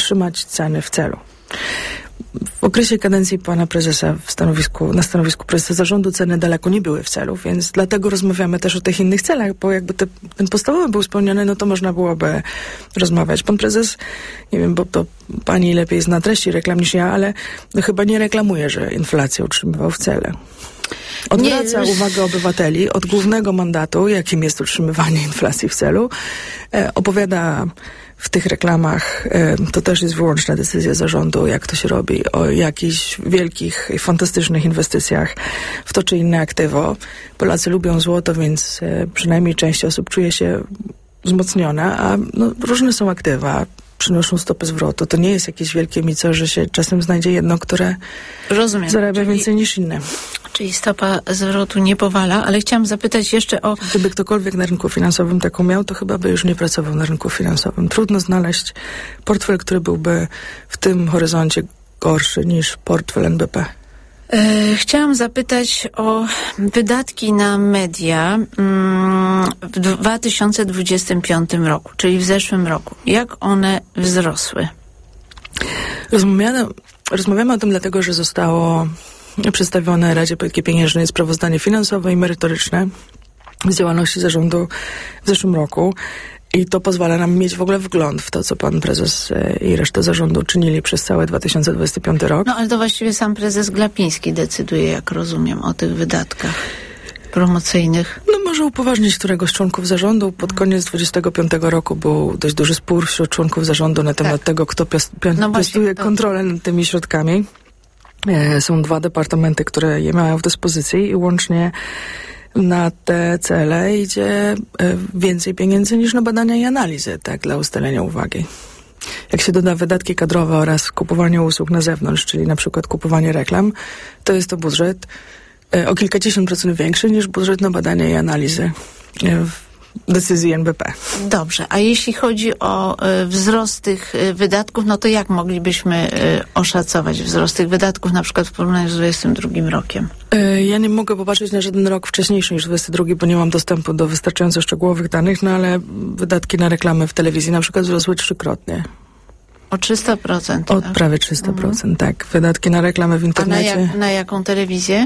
utrzymać ceny w celu. W okresie kadencji pana prezesa na stanowisku prezesa zarządu ceny daleko nie były w celu, więc dlatego rozmawiamy też o tych innych celach, bo jakby ten podstawowy był spełniony, no to można byłoby rozmawiać. Pan prezes, nie wiem, bo to pani lepiej zna treści reklam niż ja, ale no chyba nie reklamuje, że inflację utrzymywał w cele. Odwraca uwagę obywateli od głównego mandatu, jakim jest utrzymywanie inflacji w celu. Opowiada w tych reklamach, to też jest wyłączna decyzja zarządu, jak to się robi, o jakichś wielkich, fantastycznych inwestycjach w to czy inne aktywo. Polacy lubią złoto, więc przynajmniej część osób czuje się wzmocniona, a no, różne są aktywa, przynoszą stopy zwrotu. To nie jest jakieś wielkie mico, że się czasem znajdzie jedno, które zarabia więcej niż inne. Czyli stopa zwrotu nie powala, ale chciałam zapytać jeszcze o... Gdyby ktokolwiek na rynku finansowym taką miał, to chyba by już nie pracował na rynku finansowym. Trudno znaleźć portfel, który byłby w tym horyzoncie gorszy niż portfel NBP. Chciałam zapytać o wydatki na media w 2025 roku, czyli w zeszłym roku. Jak one wzrosły? Rozmawiamy o tym dlatego, że zostało przedstawione Radzie Polityki Pieniężnej sprawozdanie finansowe i merytoryczne z działalności zarządu w zeszłym roku. I to pozwala nam mieć w ogóle wgląd w to, co pan prezes i reszta zarządu czynili przez cały 2025 rok. No ale to właściwie sam prezes Glapiński decyduje, jak rozumiem, o tych wydatkach promocyjnych. No może upoważnić któregoś z członków zarządu. Pod koniec 2025 roku był dość duży spór wśród członków zarządu na temat tego, kto piastuje kontrolę nad tymi środkami. Są dwa departamenty, które je mają w dyspozycji i łącznie na te cele idzie więcej pieniędzy niż na badania i analizy, tak, dla ustalenia uwagi. Jak się doda wydatki kadrowe oraz kupowanie usług na zewnątrz, czyli na przykład kupowanie reklam, to jest to budżet o kilkadziesiąt procent większy niż budżet na badania i analizy decyzji NBP. Dobrze, a jeśli chodzi o wzrost tych wydatków, no to jak moglibyśmy oszacować wzrost tych wydatków, na przykład w porównaniu z 2022 rokiem? Ja nie mogę popatrzeć na żaden rok wcześniejszy niż 2022, bo nie mam dostępu do wystarczająco szczegółowych danych, no ale wydatki na reklamy w telewizji na przykład wzrosły 3-krotnie. O 300%? O prawie 300%, tak. Wydatki na reklamy w internecie. A na jaką telewizję?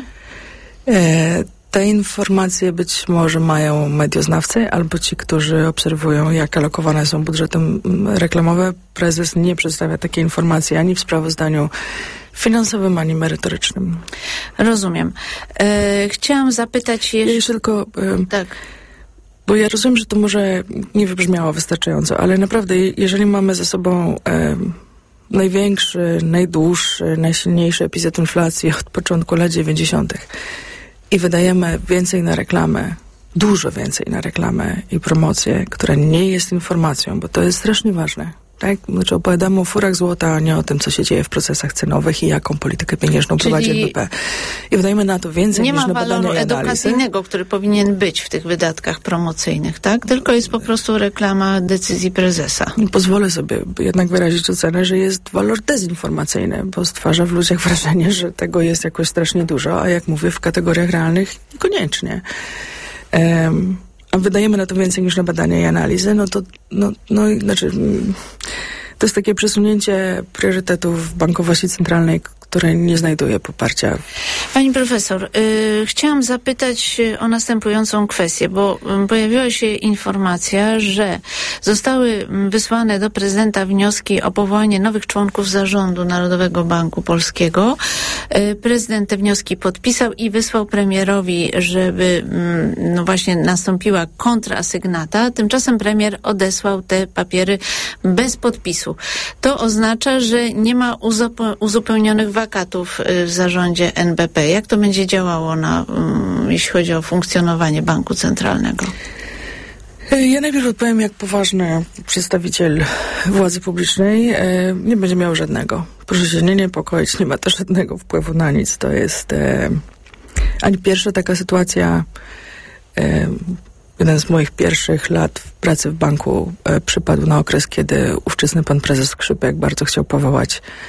Te informacje być może mają medioznawcy albo ci, którzy obserwują, jak alokowane są budżety reklamowe. Prezes nie przedstawia takiej informacji ani w sprawozdaniu finansowym, ani merytorycznym. Rozumiem. Chciałam zapytać jeszcze tylko... tak. Bo ja rozumiem, że to może nie wybrzmiało wystarczająco, ale naprawdę, jeżeli mamy ze sobą największy, najdłuższy, najsilniejszy epizod inflacji od początku lat 90. i wydajemy więcej na reklamę, dużo więcej na reklamę i promocję, która nie jest informacją, bo to jest strasznie ważne. Tak? Znaczy opowiadamy o furach złota, a nie o tym, co się dzieje w procesach cenowych i jaką politykę pieniężną prowadzi NBP. I wydajemy na to więcej niż na badania i analizy. Nie ma waloru edukacyjnego, który powinien być w tych wydatkach promocyjnych, tak? Tylko jest po prostu reklama decyzji prezesa. Pozwolę sobie jednak wyrazić ocenę, że jest walor dezinformacyjny, bo stwarza w ludziach wrażenie, że tego jest jakoś strasznie dużo, a jak mówię, w kategoriach realnych niekoniecznie. A wydajemy na to więcej niż na badania i analizy, to jest takie przesunięcie priorytetów w bankowości centralnej, które nie znajduje poparcia. Pani profesor, chciałam zapytać o następującą kwestię, bo pojawiła się informacja, że zostały wysłane do prezydenta wnioski o powołanie nowych członków zarządu Narodowego Banku Polskiego. Prezydent te wnioski podpisał i wysłał premierowi, żeby właśnie nastąpiła kontrasygnata. Tymczasem premier odesłał te papiery bez podpisu. To oznacza, że nie ma uzupełnionych wakatów w zarządzie NBP. Jak to będzie działało jeśli chodzi o funkcjonowanie banku centralnego? Ja najpierw odpowiem, jak poważny przedstawiciel władzy publicznej nie będzie miał żadnego. Proszę się nie niepokoić, nie ma to żadnego wpływu na nic. To jest ani pierwsza taka sytuacja. Jeden z moich pierwszych lat w pracy w banku przypadł na okres, kiedy ówczesny pan prezes Skrzypek bardzo chciał powołać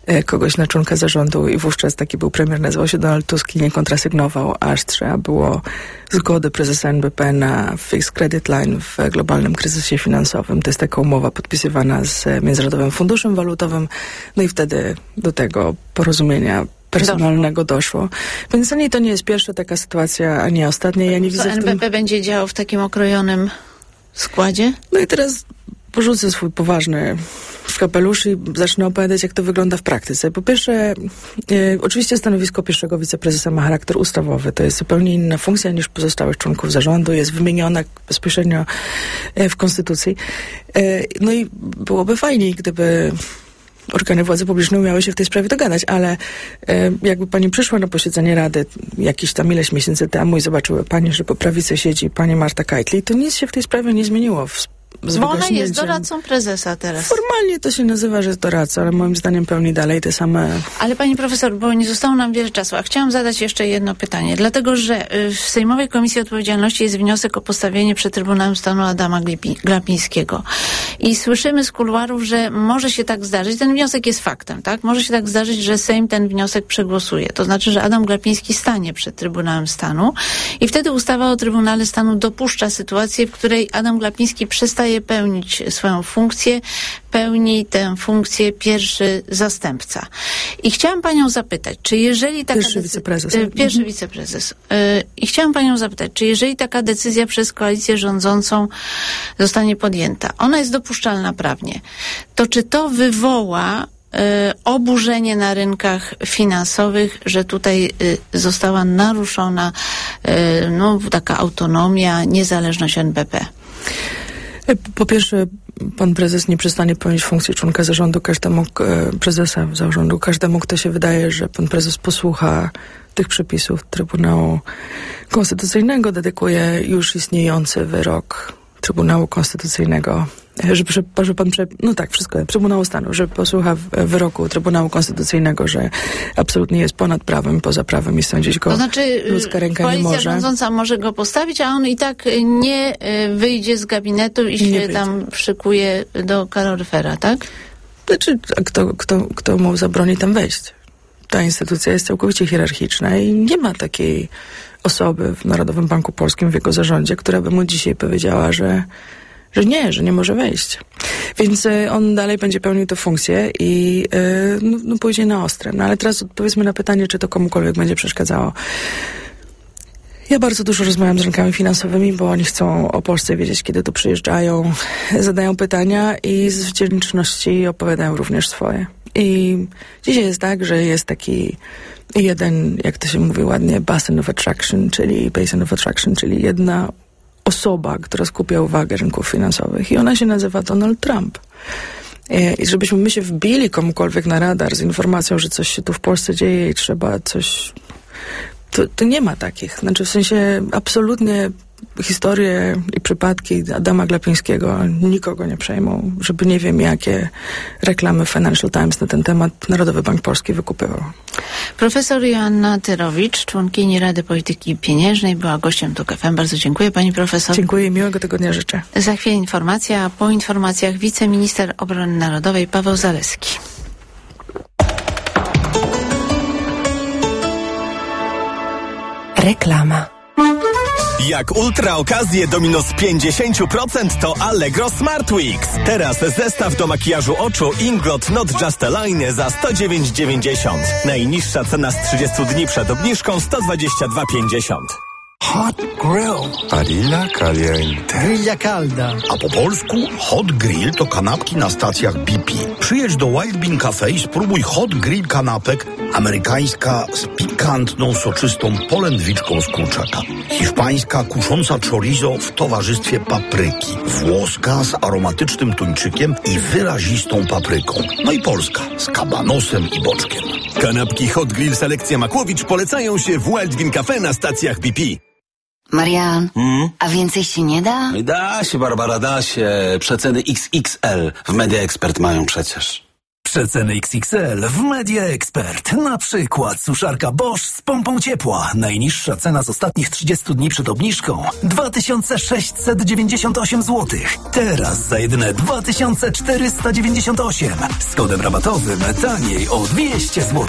kogoś na członka zarządu i wówczas taki był premier, nazywał się Donald Tusk i nie kontrasygnował, aż trzeba było zgody prezesa NBP na Fixed Credit Line w globalnym kryzysie finansowym. To jest taka umowa podpisywana z Międzynarodowym Funduszem Walutowym, no i wtedy do tego porozumienia personalnego doszło. Więc ani to nie jest pierwsza taka sytuacja, ani ostatnia. Ja nie widzę NBP będzie działał w takim okrojonym składzie? No i teraz porzucę swój poważny kapelusz i zacznę opowiadać, jak to wygląda w praktyce. Po pierwsze, oczywiście stanowisko pierwszego wiceprezesa ma charakter ustawowy. To jest zupełnie inna funkcja niż pozostałych członków zarządu. Jest wymieniona bezpośrednio w Konstytucji. No i byłoby fajniej, gdyby organy władzy publicznej umiały się w tej sprawie dogadać, ale jakby pani przyszła na posiedzenie Rady jakiś tam ileś miesięcy temu i zobaczyła pani, że po prawicy siedzi pani Marta Keitel, to nic się w tej sprawie nie zmieniło. Bo ona jest doradcą prezesa teraz. Formalnie to się nazywa, że jest doradca, ale moim zdaniem pełni dalej te same... Ale pani profesor, bo nie zostało nam wiele czasu, a chciałam zadać jeszcze jedno pytanie, dlatego że w Sejmowej Komisji Odpowiedzialności jest wniosek o postawienie przed Trybunałem Stanu Adama Glapińskiego. I słyszymy z kuluarów, że może się tak zdarzyć, ten wniosek jest faktem, tak? Może się tak zdarzyć, że Sejm ten wniosek przegłosuje. To znaczy, że Adam Glapiński stanie przed Trybunałem Stanu i wtedy ustawa o Trybunale Stanu dopuszcza sytuację, w której Adam Glapiński przestaje pełnić swoją funkcję, pełni tę funkcję pierwszy zastępca. I chciałam panią zapytać, czy jeżeli taka Pierwszy wiceprezes. Pierwszy wiceprezes. I chciałam panią zapytać, czy jeżeli taka decyzja przez koalicję rządzącą zostanie podjęta, ona jest dopuszczalna prawnie, to czy to wywoła oburzenie na rynkach finansowych, że tutaj została naruszona taka autonomia, niezależność NBP? Po pierwsze, pan prezes nie przestanie pełnić funkcji członka zarządu prezesa zarządu. Każdemu, kto się wydaje, że pan prezes posłucha tych przepisów Trybunału Konstytucyjnego, dedykuje już istniejący wyrok Trybunału Konstytucyjnego, Trybunału Stanu, że posłucha wyroku Trybunału Konstytucyjnego, że absolutnie jest ponad prawem, poza prawem i sądzić go ludzka ręka nie może. Koalicja rządząca może go postawić, a on i tak nie wyjdzie z gabinetu i się tam szykuje do kaloryfera, tak? Znaczy, kto mu zabroni tam wejść? Ta instytucja jest całkowicie hierarchiczna i nie ma takiej osoby w Narodowym Banku Polskim, w jego zarządzie, która by mu dzisiaj powiedziała, że nie może wejść. Więc on dalej będzie pełnił tę funkcję i pójdzie na ostre. No ale teraz odpowiedzmy na pytanie, czy to komukolwiek będzie przeszkadzało. Ja bardzo dużo rozmawiam z rynkami finansowymi, bo oni chcą o Polsce wiedzieć, kiedy tu przyjeżdżają, zadają pytania i z wdzięczności opowiadają również swoje. I dzisiaj jest tak, że jest taki jeden, jak to się mówi ładnie, basin of attraction, czyli jedna osoba, która skupia uwagę rynków finansowych i ona się nazywa Donald Trump. I żebyśmy my się wbili komukolwiek na radar z informacją, że coś się tu w Polsce dzieje i trzeba coś... To nie ma takich. Znaczy w sensie absolutnie historie i przypadki Adama Glapińskiego nikogo nie przejmą, żeby nie wiem jakie reklamy Financial Times na ten temat Narodowy Bank Polski wykupywał. Profesor Joanna Tyrowicz, członkini Rady Polityki Pieniężnej, była gościem TOK FM. Bardzo dziękuję pani profesor. Dziękuję i miłego tygodnia życzę. Za chwilę informacja, a po informacjach wiceminister obrony narodowej Paweł Zalewski. Reklama. Jak ultra okazje do minus 50% to Allegro Smart Weeks. Teraz zestaw do makijażu oczu Inglot Not Just a Line za 109,90. Najniższa cena z 30 dni przed obniżką 122,50. Hot grill. Barilla caliente. Grilla calda. A po polsku hot grill to kanapki na stacjach BP. Przyjedź do Wild Bean Cafe i spróbuj hot grill kanapek. Amerykańska z pikantną, soczystą polędwiczką z kurczaka. Hiszpańska kusząca chorizo w towarzystwie papryki. Włoska z aromatycznym tuńczykiem i wyrazistą papryką. No i polska z kabanosem i boczkiem. Kanapki hot grill selekcja Makłowicz polecają się w Wild Bean Cafe na stacjach BP. Marian, a więcej się nie da? Da się, Barbara, da się. Przeceny XXL w Media Expert mają przecież. Przeceny XXL w Media Expert. Na przykład suszarka Bosch z pompą ciepła. Najniższa cena z ostatnich 30 dni przed obniżką 2698 zł. Teraz za jedyne 2498. Z kodem rabatowym taniej o 200 zł.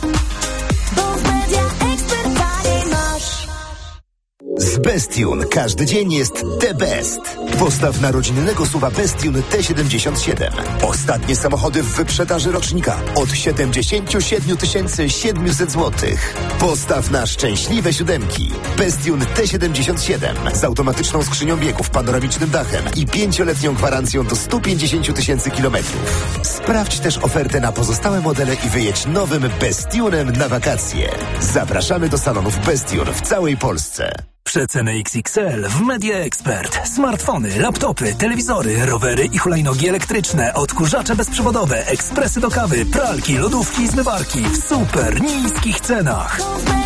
Z Bestune każdy dzień jest the best. Postaw na rodzinnego SUV-a Bestune T77. Ostatnie samochody w wyprzedaży rocznika od 77 700 zł. Postaw na szczęśliwe siódemki. Bestune T77 z automatyczną skrzynią biegów, panoramicznym dachem i 5-letnią gwarancją do 150 000 kilometrów. Sprawdź też ofertę na pozostałe modele i wyjedź nowym Bestunem na wakacje. Zapraszamy do salonów Bestune w całej Polsce. Przeceny XXL w Media Expert. Smartfony, laptopy, telewizory, rowery i hulajnogi elektryczne, odkurzacze bezprzewodowe, ekspresy do kawy, pralki, lodówki i zmywarki w super niskich cenach.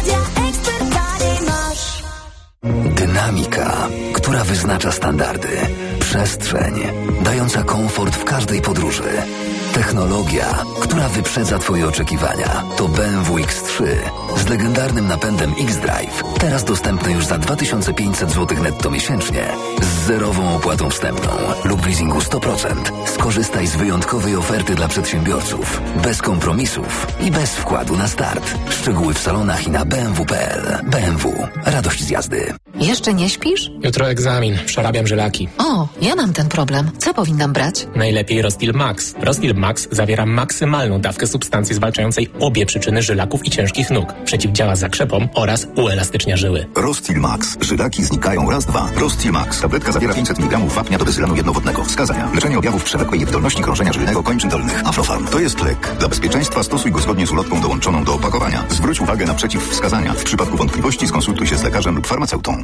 Dynamika, która wyznacza standardy. Przestrzeń, dająca komfort w każdej podróży. Technologia, która wyprzedza Twoje oczekiwania. To BMW X3 z legendarnym napędem X-Drive. Teraz dostępny już za 2500 zł netto miesięcznie. Z zerową opłatą wstępną lub w leasingu 100%. Skorzystaj z wyjątkowej oferty dla przedsiębiorców. Bez kompromisów i bez wkładu na start. Szczegóły w salonach i na bmw.pl. BMW. Radość z jazdy. Jeszcze nie śpisz? Jutro egzamin. Przerabiam żylaki. O, ja mam ten problem. Co powinnam brać? Najlepiej Rostil Max. Rostil Max zawiera maksymalną dawkę substancji zwalczającej obie przyczyny żylaków i ciężkich nóg. Przeciwdziała zakrzepom oraz uelastycznia żyły. Rostil Max. Żylaki znikają raz, dwa. Rostil Max. Tabletka zawiera 500 mg wapnia do bezylanu jednowodnego. Wskazania. Leczenie objawów przewlekłej niewydolności krążenia żylnego kończyn dolnych. Aflofarm. To jest lek. Dla bezpieczeństwa stosuj go zgodnie z ulotką dołączoną do opakowania. Zwróć uwagę na przeciwwskazania. W przypadku wątpliwości skonsultuj się z lekarzem lub farmaceutą.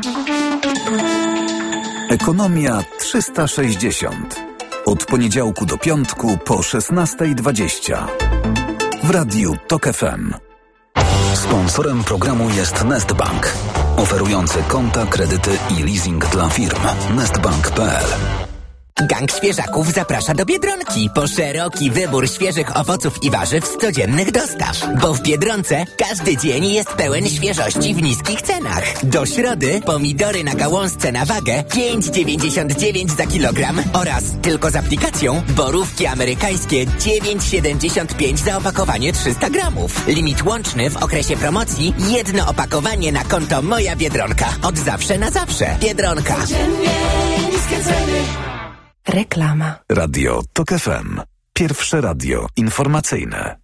Ekonomia 360. Od poniedziałku do piątku po 16:20. W Radiu TOK FM. Sponsorem programu jest Nestbank, oferujący konta, kredyty i leasing dla firm. Nestbank.pl. Gang Świeżaków zaprasza do Biedronki po szeroki wybór świeżych owoców i warzyw z codziennych dostaw. Bo w Biedronce każdy dzień jest pełen świeżości w niskich cenach. Do środy pomidory na gałązce na wagę 5,99 za kilogram oraz tylko z aplikacją borówki amerykańskie 9,75 za opakowanie 300 gramów. Limit łączny w okresie promocji 1 opakowanie na konto Moja Biedronka. Od zawsze na zawsze. Biedronka. Niskie ceny. Reklama. Radio TOK FM. Pierwsze radio informacyjne.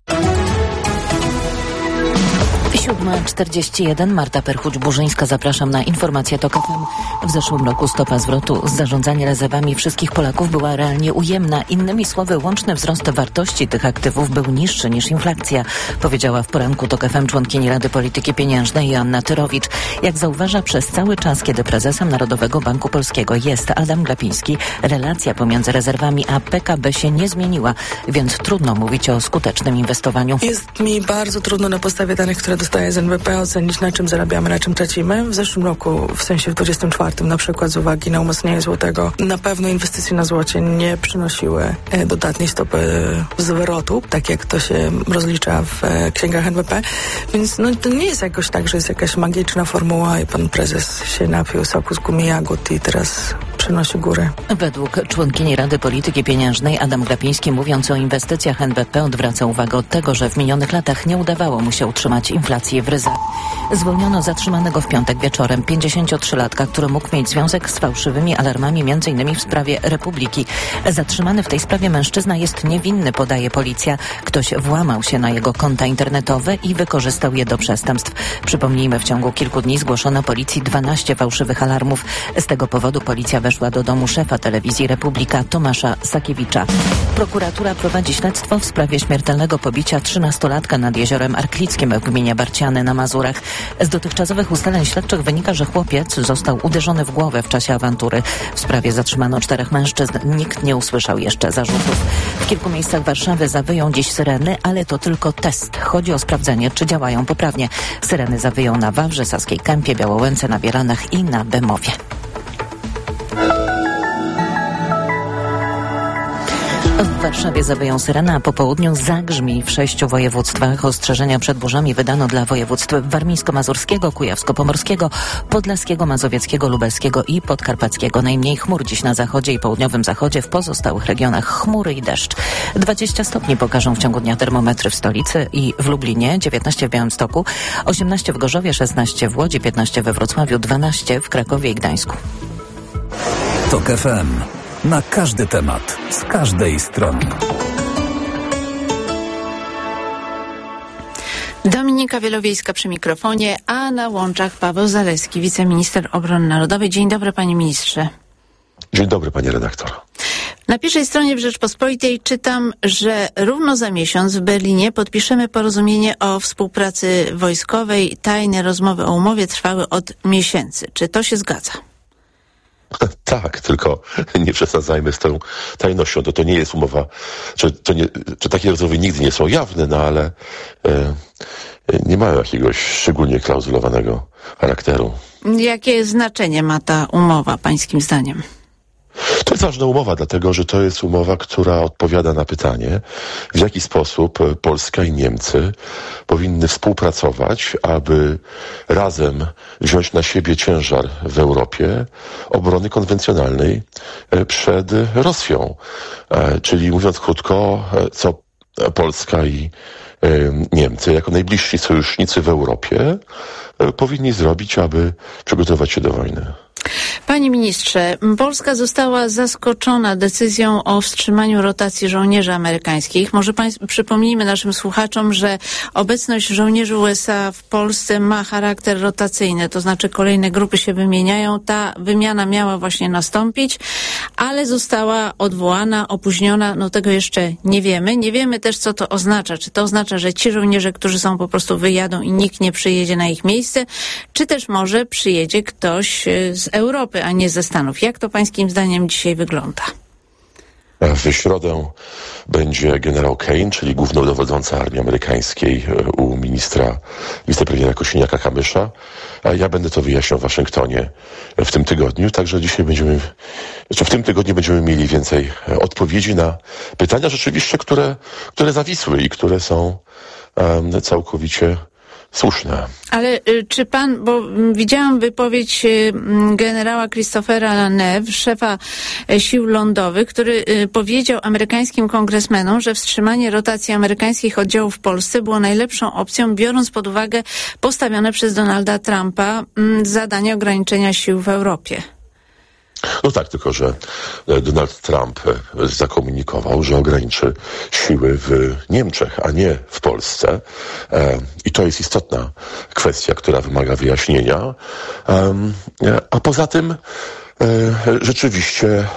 7:41. Marta Perchuć-Burzyńska. Zapraszam na informację TOK FM. W zeszłym roku stopa zwrotu z zarządzania rezerwami wszystkich Polaków była realnie ujemna. Innymi słowy, łączny wzrost wartości tych aktywów był niższy niż inflacja, powiedziała w poranku TOK FM członkini Rady Polityki Pieniężnej Joanna Tyrowicz. Jak zauważa, przez cały czas, kiedy prezesem Narodowego Banku Polskiego jest Adam Glapiński, relacja pomiędzy rezerwami a PKB się nie zmieniła, więc trudno mówić o skutecznym inwestowaniu. Jest mi bardzo trudno na podstawie danych, które dostaję z NBP, ocenić, na czym zarabiamy, na czym tracimy. W zeszłym roku, w sensie w 24, na przykład z uwagi na umocnienie złotego, na pewno inwestycje na złocie nie przynosiły dodatniej stopy zwrotu, tak jak to się rozlicza w księgach NBP. Więc to nie jest jakoś tak, że jest jakaś magiczna formuła i pan prezes się napił soku z gumi jagód i teraz przynosi góry. Według członkini Rady Polityki Pieniężnej Adam Glapiński, mówiąc o inwestycjach NBP, odwraca uwagę od tego, że w minionych latach nie udawało mu się utrzymać inflację w ryzach. Zwolniono zatrzymanego w piątek wieczorem 53-latka, który mógł mieć związek z fałszywymi alarmami, m.in. w sprawie Republiki. Zatrzymany w tej sprawie mężczyzna jest niewinny, podaje policja. Ktoś włamał się na jego konta internetowe i wykorzystał je do przestępstw. Przypomnijmy, w ciągu kilku dni zgłoszono policji 12 fałszywych alarmów. Z tego powodu policja weszła do domu szefa telewizji Republika Tomasza Sakiewicza. Prokuratura prowadzi śledztwo w sprawie śmiertelnego pobicia 13-latka nad jeziorem Arklickim w gminie Barciany na Mazurach. Z dotychczasowych ustaleń śledczych wynika, że chłopiec został uderzony w głowę w czasie awantury. W sprawie zatrzymano 4 mężczyzn. Nikt nie usłyszał jeszcze zarzutów. W kilku miejscach Warszawy zawyją dziś syreny, ale to tylko test. Chodzi o sprawdzenie, czy działają poprawnie. Syreny zawyją na Wawrze, Saskiej Kępie, Białołęce, na Bielanach i na Bemowie. W W Warszawie zawyją syrena, a po południu zagrzmi w 6 województwach. Ostrzeżenia przed burzami wydano dla województw warmińsko-mazurskiego, kujawsko-pomorskiego, podlaskiego, mazowieckiego, lubelskiego i podkarpackiego. Najmniej chmur dziś na zachodzie i południowym zachodzie, w pozostałych regionach chmury i deszcz. 20 stopni pokażą w ciągu dnia termometry w stolicy i w Lublinie, 19 w Białymstoku, 18 w Gorzowie, 16 w Łodzi, 15 we Wrocławiu, 12 w Krakowie i Gdańsku. TOK FM. Na każdy temat, z każdej strony. Dominika Wielowiejska przy mikrofonie, a na łączach Paweł Zalewski, wiceminister obrony narodowej. Dzień dobry, panie ministrze. Dzień dobry, panie redaktor. Na pierwszej stronie w Rzeczpospolitej czytam, że równo za miesiąc w Berlinie podpiszemy porozumienie o współpracy wojskowej. Tajne rozmowy o umowie trwały od miesięcy. Czy to się zgadza? Tak, tylko nie przesadzajmy z tą tajnością. To nie jest umowa, czy takie rozmowy nigdy nie są jawne, no ale nie mają jakiegoś szczególnie klauzulowanego charakteru. Jakie znaczenie ma ta umowa, pańskim zdaniem? To jest ważna umowa, dlatego że to jest umowa, która odpowiada na pytanie, w jaki sposób Polska i Niemcy powinny współpracować, aby razem wziąć na siebie ciężar w Europie obrony konwencjonalnej przed Rosją. Czyli mówiąc krótko, co Polska i Niemcy jako najbliżsi sojusznicy w Europie powinni zrobić, aby przygotować się do wojny. Panie ministrze, Polska została zaskoczona decyzją o wstrzymaniu rotacji żołnierzy amerykańskich. Może przypomnijmy naszym słuchaczom, że obecność żołnierzy USA w Polsce ma charakter rotacyjny, to znaczy kolejne grupy się wymieniają. Ta wymiana miała właśnie nastąpić, ale została odwołana, opóźniona, no tego jeszcze nie wiemy. Nie wiemy też, co to oznacza. Czy to oznacza, że ci żołnierze, którzy są, po prostu wyjadą i nikt nie przyjedzie na ich miejsce, czy też może przyjedzie ktoś z Europy, a nie ze Stanów. Jak to pańskim zdaniem dzisiaj wygląda? W środę będzie generał Kane, czyli głównodowodząca armii amerykańskiej, u wicepremiera Kosiniaka-Kamysza. A ja będę to wyjaśniał w Waszyngtonie w tym tygodniu, także dzisiaj w tym tygodniu będziemy mieli więcej odpowiedzi na pytania rzeczywiście, które zawisły i które są całkowicie słuszne. Ale czy pan, bo widziałam wypowiedź generała Christophera Lanev, szefa sił lądowych, który powiedział amerykańskim kongresmenom, że wstrzymanie rotacji amerykańskich oddziałów w Polsce było najlepszą opcją, biorąc pod uwagę postawione przez Donalda Trumpa zadanie ograniczenia sił w Europie. No tak, tylko że Donald Trump zakomunikował, że ograniczy siły w Niemczech, a nie w Polsce. I to jest istotna kwestia, która wymaga wyjaśnienia. A poza tym rzeczywiście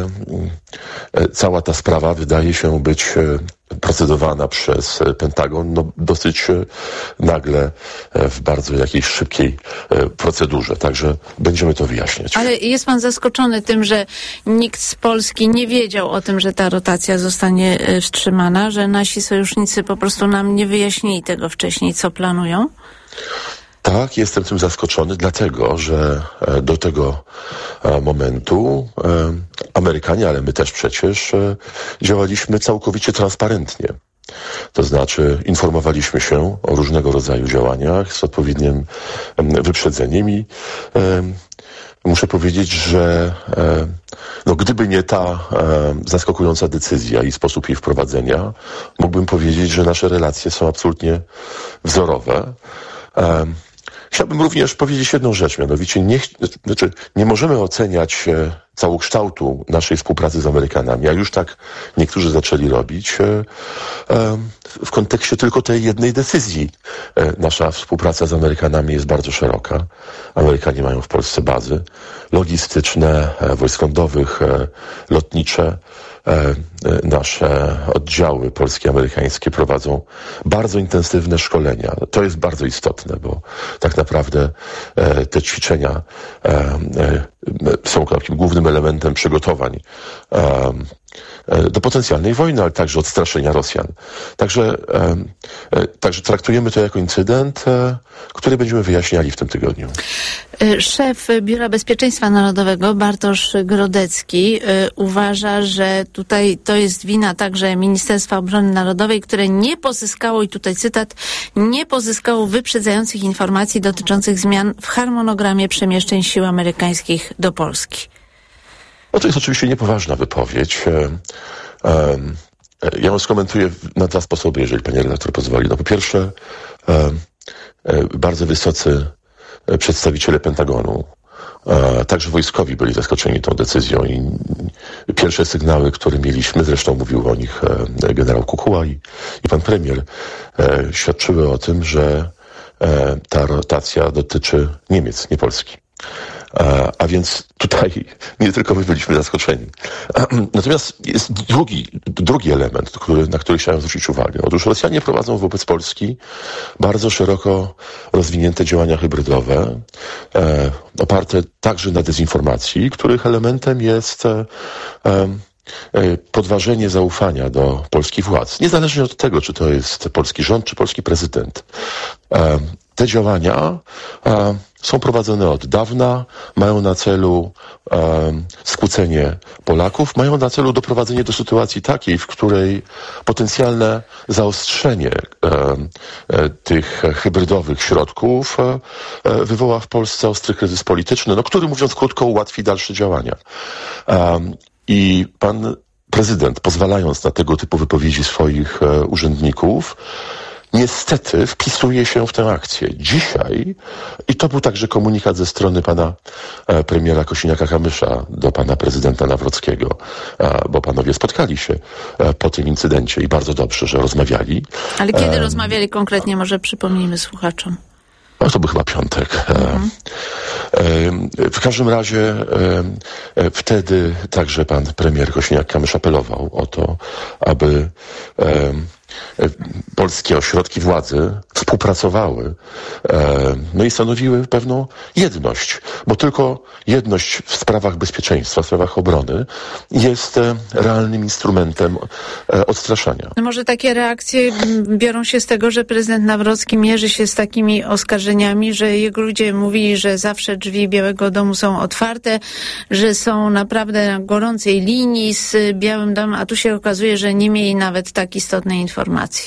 cała ta sprawa wydaje się być procedowana przez Pentagon dosyć nagle, w bardzo jakiejś szybkiej procedurze. Także będziemy to wyjaśniać. Ale jest pan zaskoczony tym, że nikt z Polski nie wiedział o tym, że ta rotacja zostanie wstrzymana, że nasi sojusznicy po prostu nam nie wyjaśnili tego wcześniej, co planują? Tak, jestem tym zaskoczony, dlatego że do tego momentu Amerykanie, ale my też przecież działaliśmy całkowicie transparentnie. To znaczy informowaliśmy się o różnego rodzaju działaniach z odpowiednim wyprzedzeniem i muszę powiedzieć, że gdyby nie ta zaskakująca decyzja i sposób jej wprowadzenia, mógłbym powiedzieć, że nasze relacje są absolutnie wzorowe. Chciałbym również powiedzieć jedną rzecz, mianowicie nie możemy oceniać całokształtu naszej współpracy z Amerykanami, a już tak niektórzy zaczęli robić, w kontekście tylko tej jednej decyzji. Nasza współpraca z Amerykanami jest bardzo szeroka. Amerykanie mają w Polsce bazy logistyczne, wojsk lądowych, lotnicze. Nasze oddziały polskie, amerykańskie prowadzą bardzo intensywne szkolenia. To jest bardzo istotne, bo tak naprawdę te ćwiczenia są takim głównym elementem przygotowań do potencjalnej wojny, ale także odstraszenia Rosjan. Także traktujemy to jako incydent, który będziemy wyjaśniali w tym tygodniu. Szef Biura Bezpieczeństwa Narodowego Bartosz Grodecki uważa, że tutaj to jest wina także Ministerstwa Obrony Narodowej, które nie pozyskało, i tutaj cytat, nie pozyskało wyprzedzających informacji dotyczących zmian w harmonogramie przemieszczeń sił amerykańskich do Polski. No to jest oczywiście niepoważna wypowiedź. Ja ją skomentuję na dwa sposoby, jeżeli pani redaktor pozwoli. No po pierwsze, bardzo wysocy przedstawiciele Pentagonu, także wojskowi, byli zaskoczeni tą decyzją i pierwsze sygnały, które mieliśmy, zresztą mówił o nich generał Kukuła i pan premier, świadczyły o tym, że ta rotacja dotyczy Niemiec, nie Polski. A więc tutaj nie tylko my byliśmy zaskoczeni. Natomiast jest drugi element, na który chciałem zwrócić uwagę. Otóż Rosjanie prowadzą wobec Polski bardzo szeroko rozwinięte działania hybrydowe, oparte także na dezinformacji, których elementem jest podważenie zaufania do polskich władz. Niezależnie od tego, czy to jest polski rząd, czy polski prezydent. Te działania są prowadzone od dawna, mają na celu skłócenie Polaków, mają na celu doprowadzenie do sytuacji takiej, w której potencjalne zaostrzenie tych hybrydowych środków wywoła w Polsce ostry kryzys polityczny, który, mówiąc krótko, ułatwi dalsze działania. I pan prezydent, pozwalając na tego typu wypowiedzi swoich urzędników, niestety wpisuje się w tę akcję. Dzisiaj, i to był także komunikat ze strony pana premiera Kosiniaka-Kamysza do pana prezydenta Nawrockiego, bo panowie spotkali się po tym incydencie i bardzo dobrze, że rozmawiali. Ale kiedy rozmawiali konkretnie, może przypomnijmy słuchaczom. No to był chyba piątek. W każdym razie wtedy także pan premier Kosiniak-Kamysz apelował o to, aby polskie ośrodki władzy współpracowały, no i stanowiły pewną jedność, bo tylko jedność w sprawach bezpieczeństwa, w sprawach obrony jest realnym instrumentem odstraszania. No może takie reakcje biorą się z tego, że prezydent Nawrocki mierzy się z takimi oskarżeniami, że jego ludzie mówili, że zawsze drzwi Białego Domu są otwarte, że są naprawdę na gorącej linii z Białym Domem, a tu się okazuje, że nie mieli nawet tak istotnej informacji.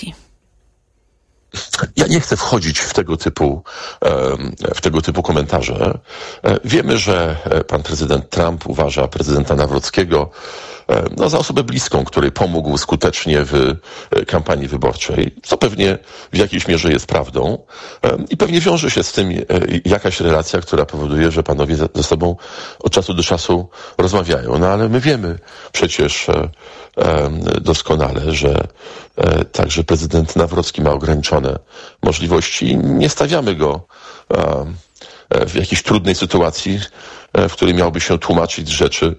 Ja nie chcę wchodzić w tego typu komentarze. Wiemy, że pan prezydent Trump uważa prezydenta Nawrockiego za osobę bliską, której pomógł skutecznie w kampanii wyborczej, co pewnie w jakiejś mierze jest prawdą i pewnie wiąże się z tym jakaś relacja, która powoduje, że panowie ze sobą od czasu do czasu rozmawiają. No ale my wiemy przecież doskonale, że także prezydent Nawrocki ma ograniczone możliwości. Nie stawiamy go w jakiejś trudnej sytuacji, w której miałby się tłumaczyć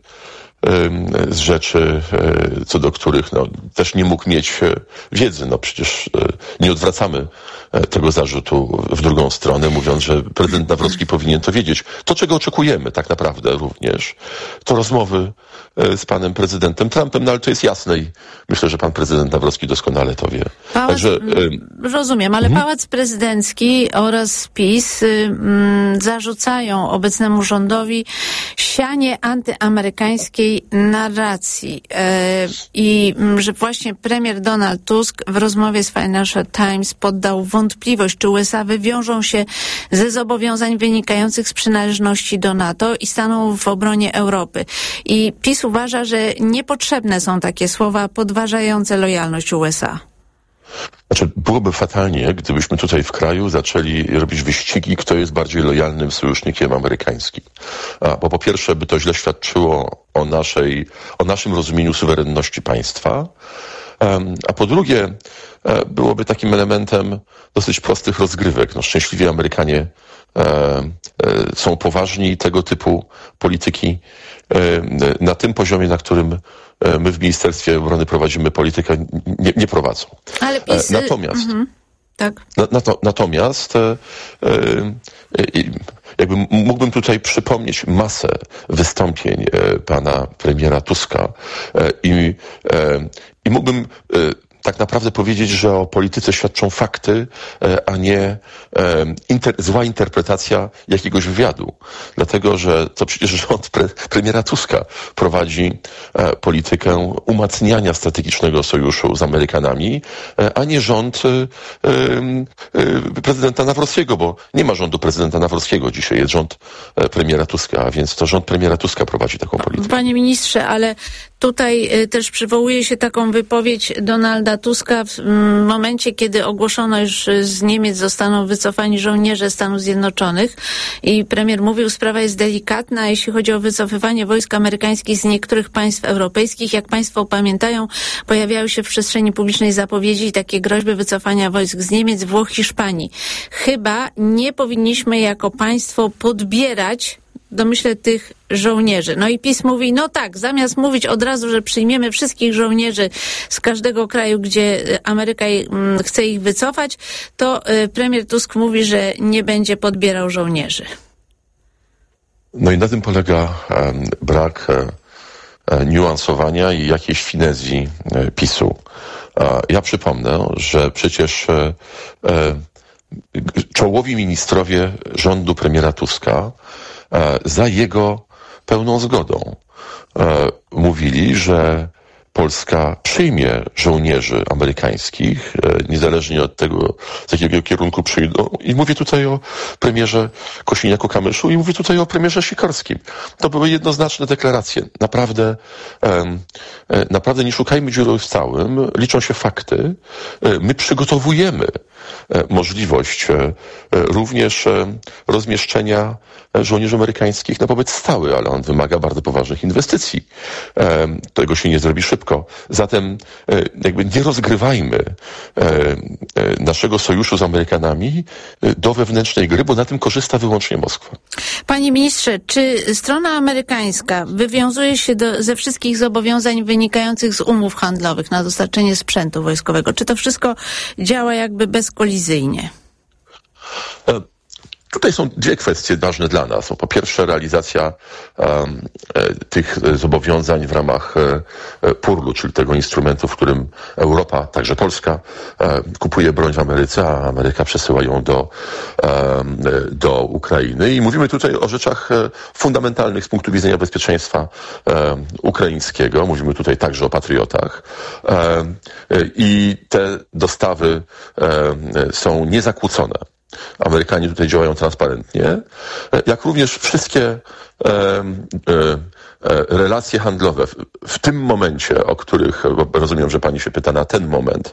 z rzeczy, co do których też nie mógł mieć wiedzy. Przecież nie odwracamy tego zarzutu w drugą stronę, mówiąc, że prezydent Nawrocki powinien to wiedzieć. To, czego oczekujemy tak naprawdę również, to rozmowy z panem prezydentem Trumpem, ale to jest jasne i myślę, że pan prezydent Nawrocki doskonale to wie. Rozumiem, ale Pałac Prezydencki oraz PiS zarzucają obecnemu rządowi sianie antyamerykańskiej narracji i że właśnie premier Donald Tusk w rozmowie z Financial Times poddał wątpliwość, czy USA wywiążą się ze zobowiązań wynikających z przynależności do NATO i staną w obronie Europy. I PiS uważa, że niepotrzebne są takie słowa podważające lojalność USA. Byłoby fatalnie, gdybyśmy tutaj w kraju zaczęli robić wyścigi, kto jest bardziej lojalnym sojusznikiem amerykańskim. Bo po pierwsze by to źle świadczyło o naszym rozumieniu suwerenności państwa, a po drugie byłoby takim elementem dosyć prostych rozgrywek. Szczęśliwie Amerykanie są poważni i tego typu polityki na tym poziomie, na którym my w Ministerstwie Obrony prowadzimy politykę, nie prowadzą. Ale PiS, Natomiast Tak. Natomiast jakby mógłbym tutaj przypomnieć masę wystąpień pana premiera Tuska i mógłbym tak naprawdę powiedzieć, że o polityce świadczą fakty, a nie zła interpretacja jakiegoś wywiadu. Dlatego, że to przecież rząd premiera Tuska prowadzi politykę umacniania strategicznego sojuszu z Amerykanami, a nie rząd prezydenta Nawrockiego, bo nie ma rządu prezydenta Nawrockiego dzisiaj, jest rząd premiera Tuska, a więc to rząd premiera Tuska prowadzi taką politykę. Panie ministrze, ale tutaj też przywołuje się taką wypowiedź Donalda Tuska w momencie, kiedy ogłoszono, iż z Niemiec zostaną wycofani żołnierze Stanów Zjednoczonych i premier mówił, sprawa jest delikatna, jeśli chodzi o wycofywanie wojsk amerykańskich z niektórych państw europejskich. Jak państwo pamiętają, pojawiały się w przestrzeni publicznej zapowiedzi i takie groźby wycofania wojsk z Niemiec, Włoch, Hiszpanii. Chyba nie powinniśmy jako państwo podbierać, domyślę, tych żołnierzy. No i PiS mówi, no tak, zamiast mówić od razu, że przyjmiemy wszystkich żołnierzy z każdego kraju, gdzie Ameryka chce ich wycofać, to premier Tusk mówi, że nie będzie podbierał żołnierzy. No i na tym polega brak niuansowania i jakiejś finezji PiS-u. Ja przypomnę, że przecież czołowi ministrowie rządu premiera Tuska za jego pełną zgodą mówili, że Polska przyjmie żołnierzy amerykańskich, niezależnie od tego, z jakiego kierunku przyjdą. I mówię tutaj o premierze Kosiniaku-Kamyszu i mówię tutaj o premierze Sikorskim. To były jednoznaczne deklaracje. Naprawdę nie szukajmy dziury w całym, liczą się fakty. My przygotowujemy możliwość również rozmieszczenia żołnierzy amerykańskich na pobyt stały, ale on wymaga bardzo poważnych inwestycji. Tego się nie zrobi szybko. Zatem jakby nie rozgrywajmy naszego sojuszu z Amerykanami do wewnętrznej gry, bo na tym korzysta wyłącznie Moskwa. Panie ministrze, czy strona amerykańska wywiązuje się ze wszystkich zobowiązań wynikających z umów handlowych na dostarczenie sprzętu wojskowego? Czy to wszystko działa jakby bezkolizyjnie? Tutaj są dwie kwestie ważne dla nas. Po pierwsze, realizacja tych zobowiązań w ramach PURL-u, czyli tego instrumentu, w którym Europa, także Polska, kupuje broń w Ameryce, a Ameryka przesyła ją do Ukrainy. I mówimy tutaj o rzeczach fundamentalnych z punktu widzenia bezpieczeństwa ukraińskiego. Mówimy tutaj także o patriotach. I te dostawy są niezakłócone. Amerykanie tutaj działają transparentnie, jak również wszystkie relacje handlowe w tym momencie, o których rozumiem, że pani się pyta na ten moment,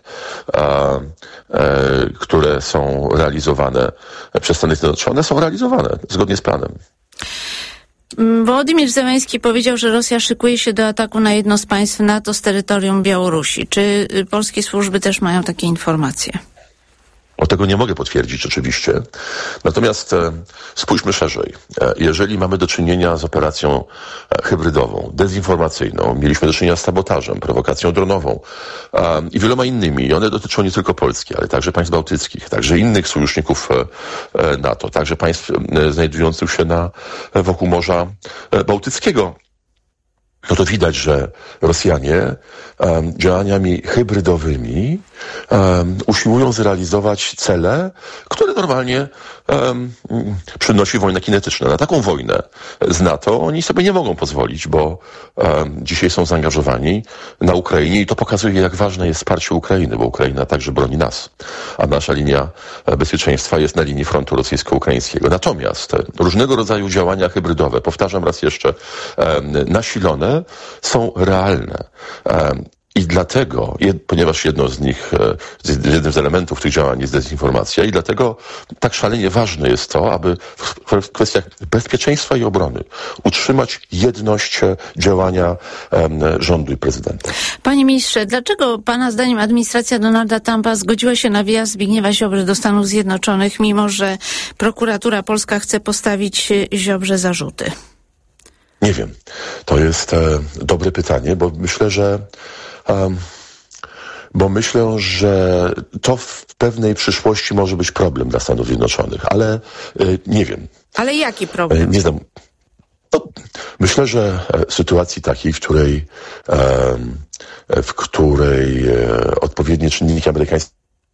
które są realizowane przez Stany Zjednoczone, są realizowane zgodnie z planem. Wołodymyr Zełenski powiedział, że Rosja szykuje się do ataku na jedno z państw NATO z terytorium Białorusi. Czy polskie służby też mają takie informacje? Tego nie mogę potwierdzić oczywiście. Natomiast spójrzmy szerzej. Jeżeli mamy do czynienia z operacją hybrydową, dezinformacyjną, mieliśmy do czynienia z sabotażem, prowokacją dronową i wieloma innymi. I one dotyczą nie tylko Polski, ale także państw bałtyckich, także innych sojuszników NATO, także państw znajdujących się wokół Morza Bałtyckiego. No to widać, że Rosjanie działaniami hybrydowymi usiłują zrealizować cele, które normalnie przynosi wojna kinetyczna. Na taką wojnę z NATO oni sobie nie mogą pozwolić, bo dzisiaj są zaangażowani na Ukrainie i to pokazuje, jak ważne jest wsparcie Ukrainy, bo Ukraina także broni nas, a nasza linia bezpieczeństwa jest na linii frontu rosyjsko-ukraińskiego. Natomiast różnego rodzaju działania hybrydowe, powtarzam raz jeszcze, nasilone, są realne. I dlatego, ponieważ jednym z elementów tych działań jest dezinformacja i dlatego tak szalenie ważne jest to, aby w kwestiach bezpieczeństwa i obrony utrzymać jedność działania rządu i prezydenta. Panie ministrze, dlaczego pana zdaniem administracja Donalda Trumpa zgodziła się na wyjazd Zbigniewa Ziobry do Stanów Zjednoczonych, mimo że prokuratura polska chce postawić Ziobrze zarzuty? Nie wiem. To jest dobre pytanie, bo myślę, że bo myślę, że to w pewnej przyszłości może być problem dla Stanów Zjednoczonych, ale nie wiem. Ale jaki problem? Nie znam. No, myślę, że w sytuacji takiej, w której odpowiednie czynniki amerykańskie,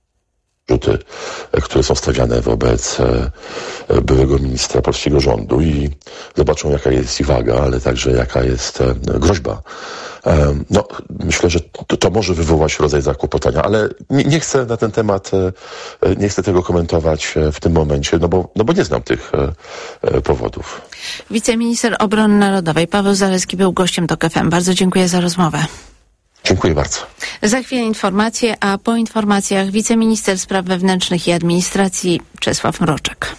które są stawiane wobec byłego ministra polskiego rządu i zobaczą, jaka jest i waga, ale także jaka jest groźba. No, myślę, że to może wywołać rodzaj zakłopotania, ale nie chcę na ten temat, nie chcę tego komentować w tym momencie, no bo nie znam tych powodów. Wiceminister Obrony Narodowej Paweł Zalewski był gościem TOK FM. Bardzo dziękuję za rozmowę. Dziękuję bardzo. Za chwilę informacje, a po informacjach wiceminister spraw wewnętrznych i administracji Czesław Mroczek.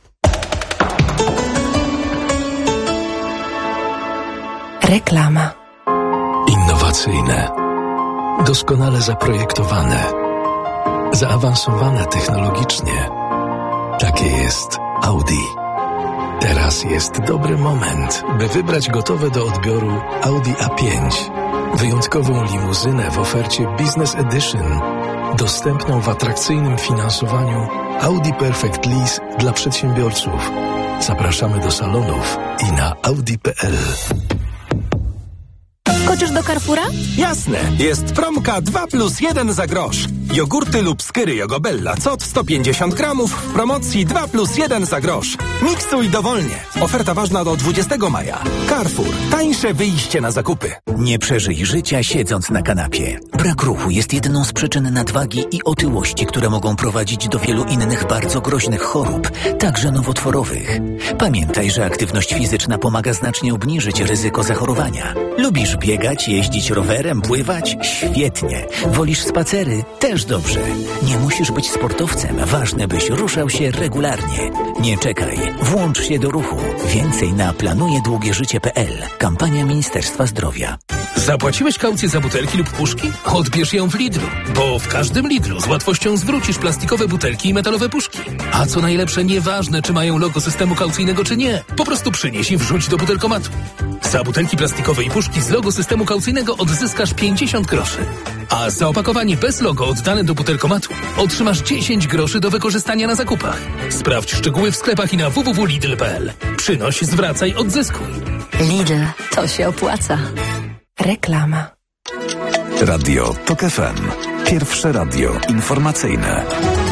Reklama. Innowacyjne, doskonale zaprojektowane, zaawansowane technologicznie. Takie jest Audi. Teraz jest dobry moment, by wybrać gotowe do odbioru Audi A5. Wyjątkową limuzynę w ofercie Business Edition, dostępną w atrakcyjnym finansowaniu Audi Perfect Lease dla przedsiębiorców. Zapraszamy do salonów i na audi.pl. Skoczysz do Carrefoura? Jasne, jest promka 2+1 za grosz. Jogurty lub skyry Jogobella COT 150 gramów w promocji 2+1 za grosz. Miksuj dowolnie. Oferta ważna do 20 maja. Carrefour. Tańsze wyjście na zakupy. Nie przeżyj życia siedząc na kanapie. Brak ruchu jest jedną z przyczyn nadwagi i otyłości, które mogą prowadzić do wielu innych bardzo groźnych chorób, także nowotworowych. Pamiętaj, że aktywność fizyczna pomaga znacznie obniżyć ryzyko zachorowania. Lubisz biegać, jeździć rowerem, pływać? Świetnie. Wolisz spacery? Też dobrze. Nie musisz być sportowcem. Ważne, byś ruszał się regularnie. Nie czekaj. Włącz się do ruchu. Więcej na planujedługieżycie.pl. Kampania Ministerstwa Zdrowia. Zapłaciłeś kaucję za butelki lub puszki? Odbierz ją w Lidlu, bo w każdym Lidlu z łatwością zwrócisz plastikowe butelki i metalowe puszki. A co najlepsze, nieważne, czy mają logo systemu kaucyjnego, czy nie. Po prostu przynieś i wrzuć do butelkomatu. Za butelki plastikowe i puszki z logo systemu kaucyjnego odzyskasz 50 groszy. A za opakowanie bez logo oddane do butelkomatu otrzymasz 10 groszy do wykorzystania na zakupach. Sprawdź szczegóły w sklepach i na www.lidl.pl. Przynoś, zwracaj, odzyskuj. Lidl, to się opłaca. Reklama. Radio TOK FM. Pierwsze radio informacyjne.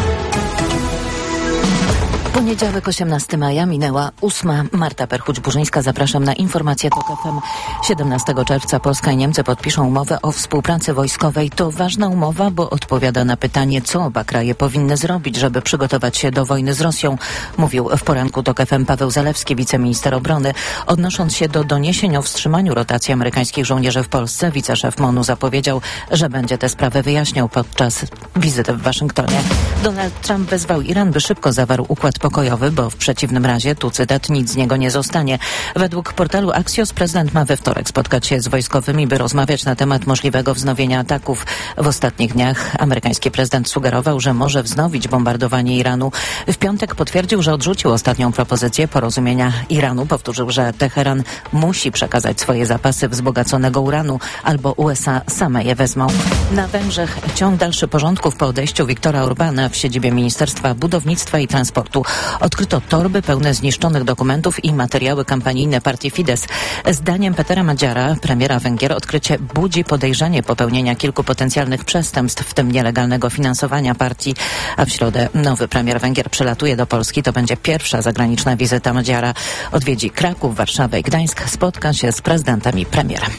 Poniedziałek, 18 maja, minęła 8. Marta Perchuć-Burzyńska. Zapraszam na informacje TOK FM. 17 czerwca Polska i Niemcy podpiszą umowę o współpracy wojskowej. To ważna umowa, bo odpowiada na pytanie, co oba kraje powinny zrobić, żeby przygotować się do wojny z Rosją, mówił w poranku TOK FM Paweł Zalewski, wiceminister obrony. Odnosząc się do doniesień o wstrzymaniu rotacji amerykańskich żołnierzy w Polsce, wiceszef MON-u zapowiedział, że będzie tę sprawę wyjaśniał podczas wizyty w Waszyngtonie. Donald Trump wezwał Iran, by szybko zawarł układ pokojowy, bo w przeciwnym razie, tu cytat, nic z niego nie zostanie. Według portalu Axios prezydent ma we wtorek spotkać się z wojskowymi, by rozmawiać na temat możliwego wznowienia ataków. W ostatnich dniach amerykański prezydent sugerował, że może wznowić bombardowanie Iranu. W piątek potwierdził, że odrzucił ostatnią propozycję porozumienia Iranu. Powtórzył, że Teheran musi przekazać swoje zapasy wzbogaconego uranu, albo USA same je wezmą. Na Węgrzech ciąg dalszy porządków po odejściu Viktora Orbána w siedzibie Ministerstwa Budownictwa i Transportu. Odkryto torby pełne zniszczonych dokumentów i materiały kampanijne partii Fidesz. Zdaniem Petera Magyara, premiera Węgier, odkrycie budzi podejrzenie popełnienia kilku potencjalnych przestępstw, w tym nielegalnego finansowania partii. A w środę nowy premier Węgier przylatuje do Polski. To będzie pierwsza zagraniczna wizyta Magyara. Odwiedzi Kraków, Warszawę i Gdańsk. Spotka się z prezydentami premierem.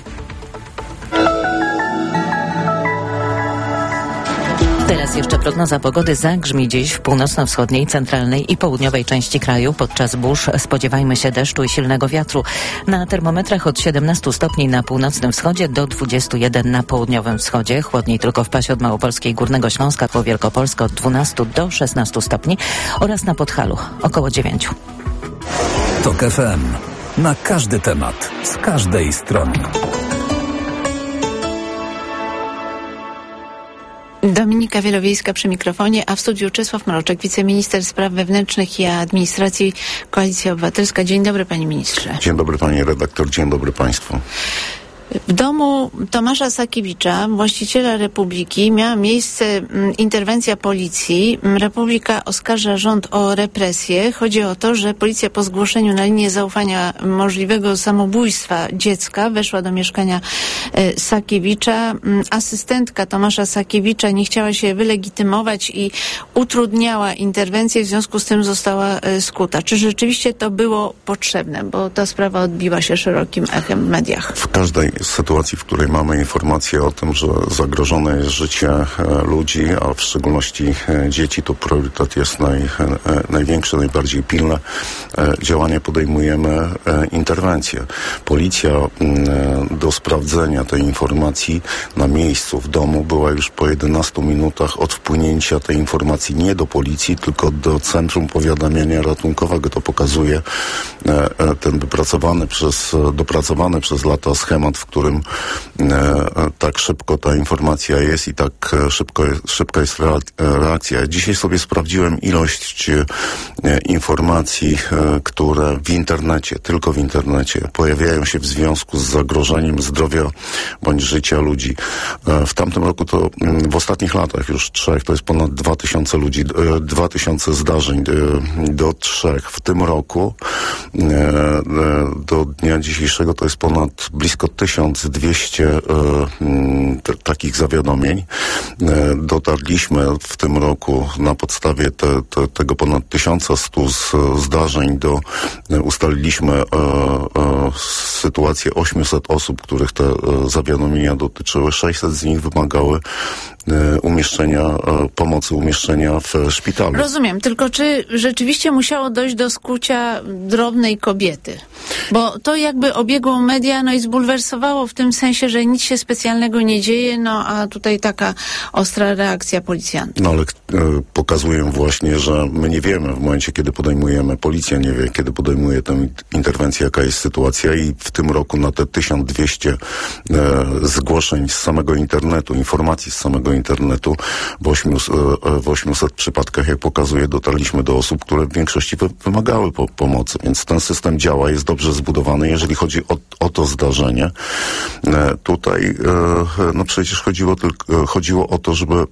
Teraz jeszcze prognoza pogody. Zagrzmi dziś w północno-wschodniej, centralnej i południowej części kraju. Podczas burz spodziewajmy się deszczu i silnego wiatru. Na termometrach od 17 stopni na północnym wschodzie do 21 na południowym wschodzie. Chłodniej tylko w pasie od Małopolskiej, Górnego Śląska po Wielkopolskę od 12 do 16 stopni oraz na Podhalu około 9. TOK FM. Na każdy temat, z każdej strony. Dominika Wielowiejska przy mikrofonie, a w studiu Czesław Mroczek, wiceminister spraw wewnętrznych i administracji, Koalicja Obywatelska. Dzień dobry, panie ministrze. Dzień dobry, pani redaktor, dzień dobry państwu. W domu Tomasza Sakiewicza, właściciela Republiki, miała miejsce interwencja policji. Republika oskarża rząd o represję. Chodzi o to, że policja po zgłoszeniu na linię zaufania możliwego samobójstwa dziecka weszła do mieszkania Sakiewicza. Asystentka Tomasza Sakiewicza nie chciała się wylegitymować i utrudniała interwencję, w związku z tym została skuta. Czy rzeczywiście to było potrzebne? Bo ta sprawa odbiła się szerokim echem w mediach. W każdej sytuacji, w której mamy informację o tym, że zagrożone jest życie ludzi, a w szczególności dzieci, to priorytet jest największy, najbardziej pilne. Działania podejmujemy interwencję. Policja do sprawdzenia tej informacji na miejscu w domu była już po 11 minutach od wpłynięcia tej informacji nie do policji, tylko do Centrum Powiadamiania Ratunkowego. To pokazuje ten dopracowany przez lata schemat, w którym tak szybko ta informacja jest i tak szybka jest reakcja. Dzisiaj sobie sprawdziłem ilość informacji, które tylko w internecie pojawiają się w związku z zagrożeniem zdrowia bądź życia ludzi. W tamtym roku w ostatnich latach już 3, to jest ponad 2000 ludzi, 2000 zdarzeń do 3. W tym roku do dnia dzisiejszego to jest ponad blisko 1200 takich zawiadomień. Dotarliśmy w tym roku na podstawie tego ponad 1100 zdarzeń ustaliliśmy sytuację 800 osób, których te zawiadomienia dotyczyły. 600 z nich wymagały pomocy umieszczenia w szpitalu. Rozumiem, tylko czy rzeczywiście musiało dojść do skucia drobnej kobiety? Bo to jakby obiegło media, i zbulwersowało w tym sensie, że nic się specjalnego nie dzieje, a tutaj taka ostra reakcja policjantów. Ale pokazuję właśnie, że my nie wiemy w momencie, kiedy podejmujemy, policja nie wie, kiedy podejmuje tę interwencję, jaka jest sytuacja, i w tym roku na te 1200 zgłoszeń z samego internetu, informacji z samego internetu w 800 przypadkach, jak pokazuje, dotarliśmy do osób, które w większości wymagały pomocy, więc ten system działa, jest dobrze zbudowany. Jeżeli chodzi o to zdarzenie, tutaj przecież chodziło o to, żeby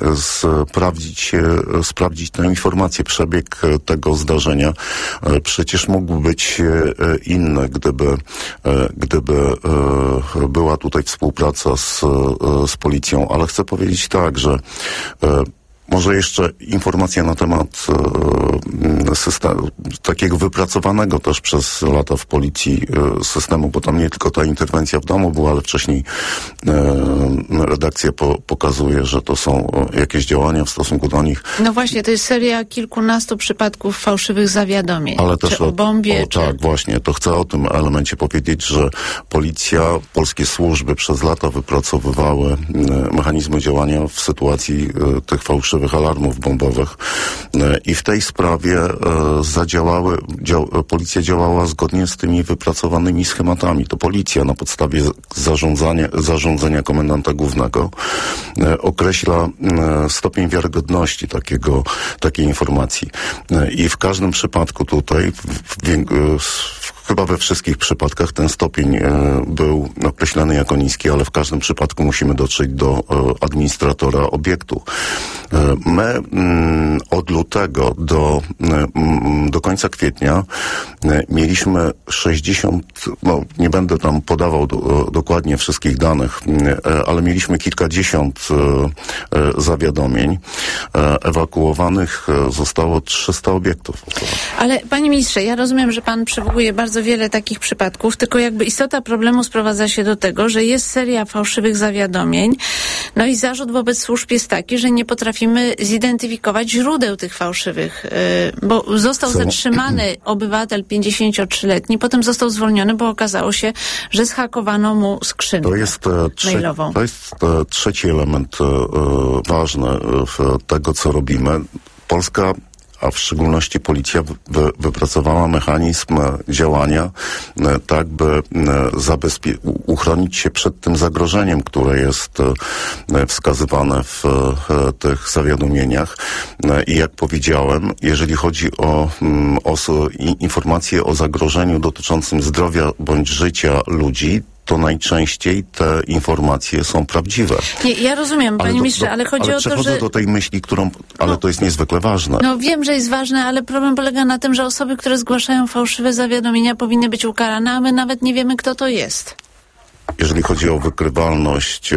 sprawdzić tę informację, przebieg tego zdarzenia. Przecież mógł być inny, gdyby była tutaj współpraca z policją, ale chcę powiedzieć tak, że może jeszcze informacja na temat systemu, takiego wypracowanego też przez lata w policji systemu, bo tam nie tylko ta interwencja w domu była, ale wcześniej redakcja pokazuje, że to są jakieś działania w stosunku do nich. No właśnie, to jest seria kilkunastu przypadków fałszywych zawiadomień. Ale też czy o bombie, tak, właśnie, to chcę o tym elemencie powiedzieć, że policja, polskie służby przez lata wypracowywały mechanizmy działania w sytuacji tych fałszywych alarmów bombowych i w tej sprawie policja działała zgodnie z tymi wypracowanymi schematami. To policja na podstawie zarządzenia komendanta głównego określa stopień wiarygodności takiej informacji. I w każdym przypadku tutaj, chyba we wszystkich przypadkach ten stopień był określany jako niski, ale w każdym przypadku musimy dotrzeć do administratora obiektu. My od lutego do końca kwietnia mieliśmy 60, nie będę tam podawał dokładnie wszystkich danych, ale mieliśmy kilkadziesiąt zawiadomień. Ewakuowanych zostało 300 obiektów. Ale panie ministrze, ja rozumiem, że pan przywołuje bardzo wiele takich przypadków, tylko jakby istota problemu sprowadza się do tego, że jest seria fałszywych zawiadomień, i zarzut wobec służb jest taki, że nie potrafimy zidentyfikować źródeł tych fałszywych, bo został zatrzymany obywatel 53-letni, potem został zwolniony, bo okazało się, że zhakowano mu skrzynkę mailową. To jest trzeci element ważny tego, co robimy. Polska, a w szczególności policja wypracowała mechanizm działania tak, by uchronić się przed tym zagrożeniem, które jest wskazywane w tych zawiadomieniach. I jak powiedziałem, jeżeli chodzi o informacje o zagrożeniu dotyczącym zdrowia bądź życia ludzi, to najczęściej te informacje są prawdziwe. Nie, ja rozumiem, panie ministrze, ale chodzi o to, że... przechodzę do tej myśli, ale to jest niezwykle ważne. No wiem, że jest ważne, ale problem polega na tym, że osoby, które zgłaszają fałszywe zawiadomienia, powinny być ukarane, a my nawet nie wiemy, kto to jest. Jeżeli chodzi o wykrywalność,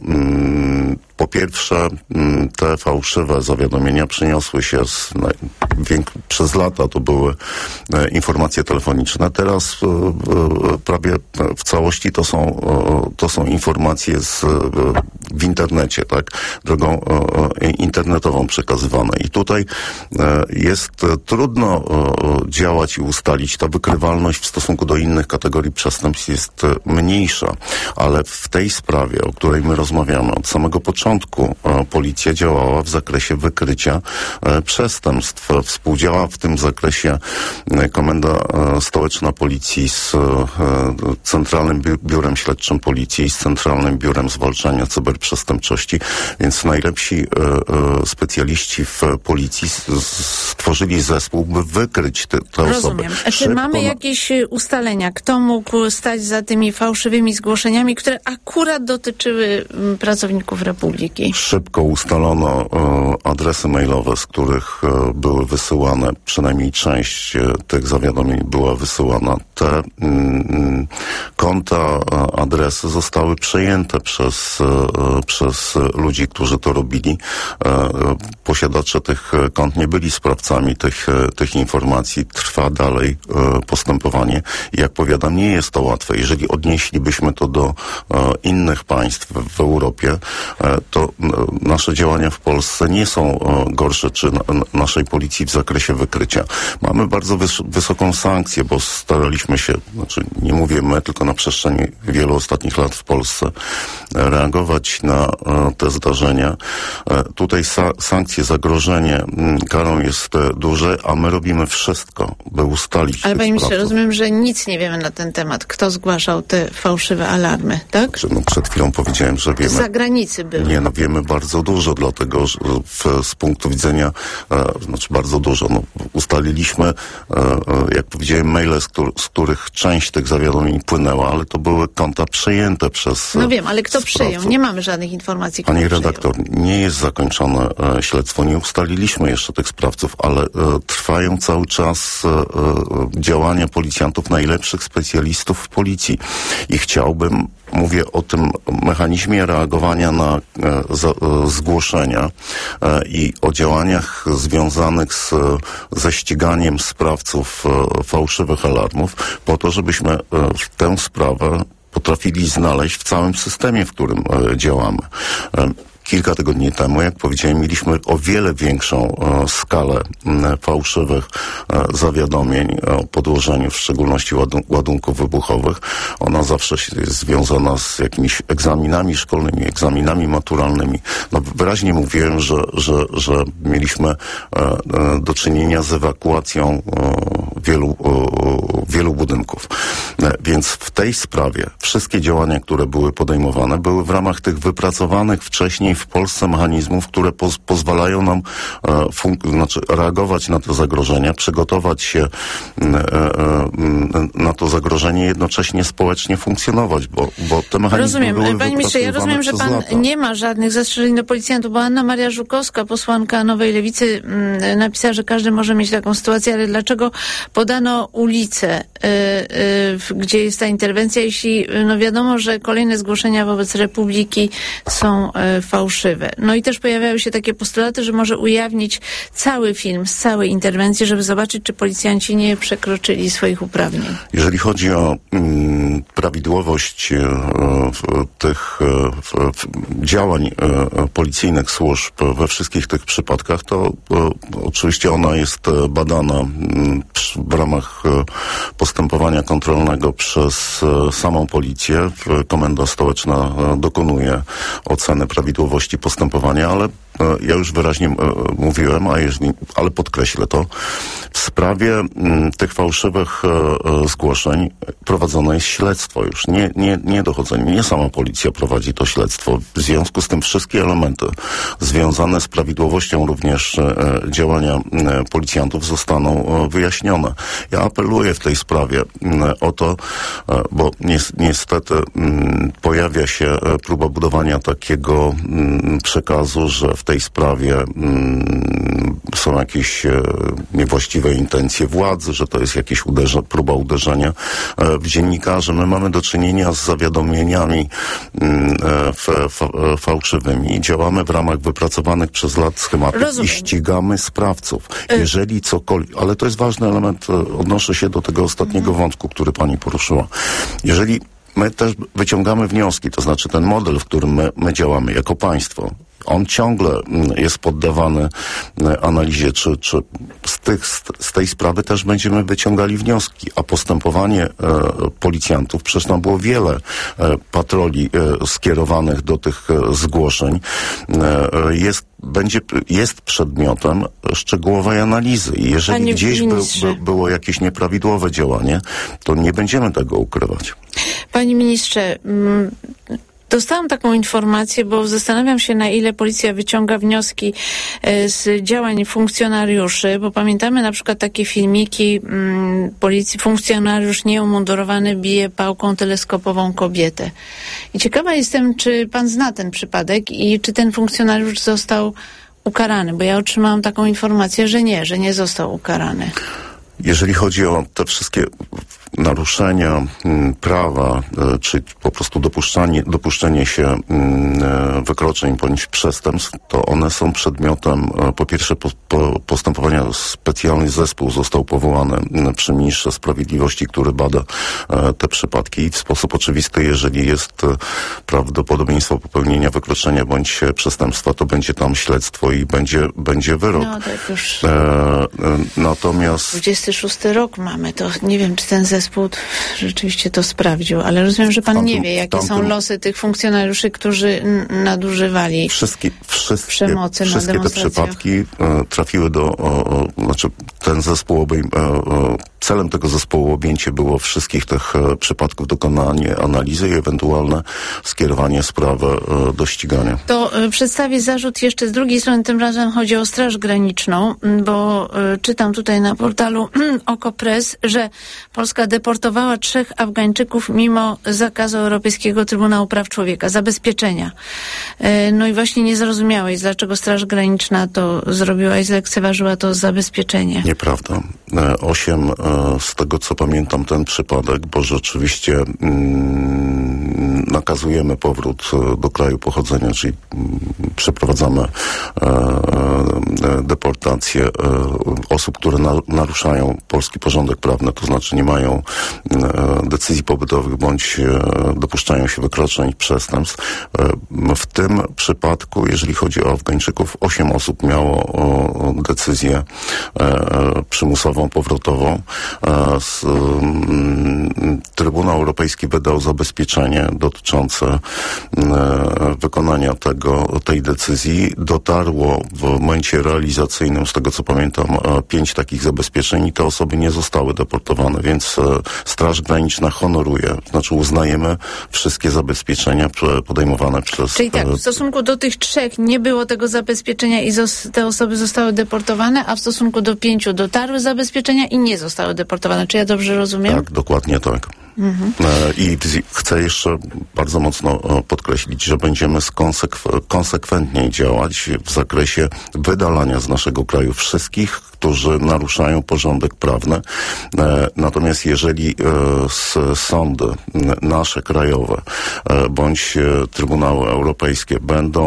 po pierwsze, te fałszywe zawiadomienia przyniosły się przez lata, to były informacje telefoniczne. Teraz prawie w całości to są informacje w internecie, tak, drogą internetową przekazywane. I tutaj jest trudno działać i ustalić. Ta wykrywalność w stosunku do innych kategorii przestępstw jest mniejsza, ale w tej sprawie, o której my rozmawiamy, od samego początku policja działała w zakresie wykrycia przestępstw. Współdziała w tym zakresie Komenda Stołeczna Policji z Centralnym Biurem Śledczym Policji i z Centralnym Biurem Zwalczania Cyberprzestępczości, więc najlepsi specjaliści w policji stworzyli zespół, by wykryć te osoby. Rozumiem. Czy mamy jakieś ustalenia, kto mógł stać za tymi fałszywymi zgłoszeniami, które akurat dotyczyły pracowników Republiki? Szybko ustalono adresy mailowe, z których były wysyłane, przynajmniej część tych zawiadomień była wysyłana. Te konta, adresy zostały przejęte przez ludzi, którzy to robili. Posiadacze tych kont nie byli sprawcami tych informacji. Trwa dalej postępowanie. I jak powiadam, nie jest to łatwe. Jeżeli odnieślibyśmy to do innych państw w Europie, to nasze działania w Polsce nie są gorsze, czy naszej policji w zakresie wykrycia. Mamy bardzo wysoką sankcję, bo staraliśmy się, nie mówię my, tylko na przestrzeni wielu ostatnich lat w Polsce, reagować na te zdarzenia. Tutaj sankcje, zagrożenie karą jest duże, a my robimy wszystko, by ustalić. Ale panie ministrze, rozumiem, że nic nie wiemy na ten temat. Kto zgłaszał te fałszywe alarmy, tak? Przed chwilą powiedziałem, że wiemy. Z zagranicy były. Nie, wiemy bardzo dużo, dlatego że z punktu widzenia, bardzo dużo. Ustaliliśmy, jak powiedziałem, maile, z których część tych zawiadomień płynęła, ale to były konta przejęte przez No wiem, ale kto przejął? Nie mamy żadnych informacji, kto Pani redaktor, nie jest zakończone śledztwo, nie ustaliliśmy jeszcze tych sprawców, ale trwają cały czas działania policjantów, najlepszych specjalistów w policji. I chciałbym, mówię o tym mechanizmie reagowania na zgłoszenia i o działaniach związanych ze ściganiem sprawców fałszywych alarmów, po to, żebyśmy tę sprawę potrafili znaleźć w całym systemie, w którym działamy. Kilka tygodni temu, jak powiedziałem, mieliśmy o wiele większą skalę fałszywych zawiadomień o podłożeniu, w szczególności ładunków wybuchowych. Ona zawsze jest związana z jakimiś egzaminami szkolnymi, egzaminami maturalnymi. Wyraźnie mówiłem, że mieliśmy do czynienia z ewakuacją wielu budynków. Więc w tej sprawie wszystkie działania, które były podejmowane, były w ramach tych wypracowanych wcześniej w Polsce mechanizmów, które pozwalają nam reagować na te zagrożenia, przygotować się na to zagrożenie, jednocześnie społecznie funkcjonować, bo te mechanizmy były wypracowane. Panie ministrze, ja rozumiem, że pan nie ma żadnych zastrzeżeń do policjantów, bo Anna Maria Żukowska, posłanka Nowej Lewicy, napisała, że każdy może mieć taką sytuację, ale dlaczego podano ulicę, gdzie jest ta interwencja, jeśli wiadomo, że kolejne zgłoszenia wobec Republiki są fałszywe. No i też pojawiały się takie postulaty, że może ujawnić cały film z całej interwencji, żeby zobaczyć, czy policjanci nie przekroczyli swoich uprawnień. Jeżeli chodzi o prawidłowość tych działań policyjnych służb we wszystkich tych przypadkach, to oczywiście ona jest badana w ramach postępowania kontrolnego przez samą policję. Komenda Stołeczna dokonuje oceny prawidłowości postępowania, ale ja już wyraźnie mówiłem, ale podkreślę to, w sprawie tych fałszywych zgłoszeń prowadzone jest śledztwo już, nie dochodzenie, nie sama policja prowadzi to śledztwo. W związku z tym wszystkie elementy związane z prawidłowością również działania policjantów zostaną wyjaśnione. Ja apeluję w tej sprawie o to, bo niestety pojawia się próba budowania takiego przekazu, że w tej sprawie są jakieś niewłaściwe intencje władzy, że to jest jakieś próba uderzenia w dziennikarzy. My mamy do czynienia z zawiadomieniami fałszywymi. Działamy w ramach wypracowanych przez lat schematów i ścigamy sprawców. Jeżeli cokolwiek, ale to jest ważny element, odnoszę się do tego ostatniego wątku, który pani poruszyła. Jeżeli my też wyciągamy wnioski, to znaczy ten model, w którym my działamy jako państwo, on ciągle jest poddawany analizie, czy z tej sprawy też będziemy wyciągali wnioski, a postępowanie policjantów, przecież tam było wiele patroli skierowanych do tych zgłoszeń, jest przedmiotem szczegółowej analizy. I jeżeli gdzieś było jakieś nieprawidłowe działanie, to nie będziemy tego ukrywać. Panie ministrze, dostałam taką informację, bo zastanawiam się, na ile policja wyciąga wnioski z działań funkcjonariuszy, bo pamiętamy na przykład takie filmiki policji, funkcjonariusz nieumundurowany bije pałką teleskopową kobietę. I ciekawa jestem, czy pan zna ten przypadek i czy ten funkcjonariusz został ukarany, bo ja otrzymałam taką informację, że nie został ukarany. Jeżeli chodzi o te wszystkie naruszenia prawa, czy po prostu dopuszczenie się wykroczeń bądź przestępstw, to one są przedmiotem, po pierwsze, postępowania. Specjalny zespół został powołany przy ministrze sprawiedliwości, który bada te przypadki i w sposób oczywisty, jeżeli jest prawdopodobieństwo popełnienia wykroczenia bądź przestępstwa, to będzie tam śledztwo i będzie wyrok. No tak już. Natomiast 26 rok mamy, to nie wiem, czy ten zespół rzeczywiście to sprawdził, ale rozumiem, że pan nie wie, jakie są losy tych funkcjonariuszy, którzy nadużywali przemocy na demonstracjach. Wszystkie te przypadki trafiły ten zespół celem tego zespołu objęcie było wszystkich tych przypadków, dokonanie analizy i ewentualne skierowanie sprawy do ścigania. To przedstawię zarzut jeszcze z drugiej strony, tym razem chodzi o Straż Graniczną, bo czytam tutaj na portalu OKO.press, że Polska deportowała 3 Afgańczyków mimo zakazu Europejskiego Trybunału Praw Człowieka, zabezpieczenia. No i właśnie nie zrozumiałeś, dlaczego Straż Graniczna to zrobiła i zlekceważyła to zabezpieczenie. Nieprawda. 8 z tego, co pamiętam, ten przypadek, bo rzeczywiście nakazujemy powrót do kraju pochodzenia, czyli przeprowadzamy deportację osób, które naruszają polski porządek prawny, to znaczy nie mają decyzji pobytowych bądź dopuszczają się wykroczeń, przestępstw. W tym przypadku, jeżeli chodzi o Afgańczyków, 8 osób miało decyzję przymusową, powrotową. Trybunał Europejski wydał zabezpieczenie dotyczące wykonania tej decyzji. Dotarło w momencie realizacyjnym, z tego co pamiętam, 5 takich zabezpieczeń i te osoby nie zostały deportowane, więc Straż Graniczna honoruje, znaczy uznajemy wszystkie zabezpieczenia podejmowane przez... Czyli tak, w stosunku do tych 3 nie było tego zabezpieczenia i te osoby zostały deportowane, a w stosunku do 5 dotarły zabezpieczenia i nie zostały deportowane. Czy ja dobrze rozumiem? Tak, dokładnie tak. I chcę jeszcze bardzo mocno podkreślić, że będziemy konsekwentnie działać w zakresie wydalania z naszego kraju wszystkich, którzy naruszają porządek prawny. Natomiast jeżeli sądy nasze krajowe bądź Trybunały Europejskie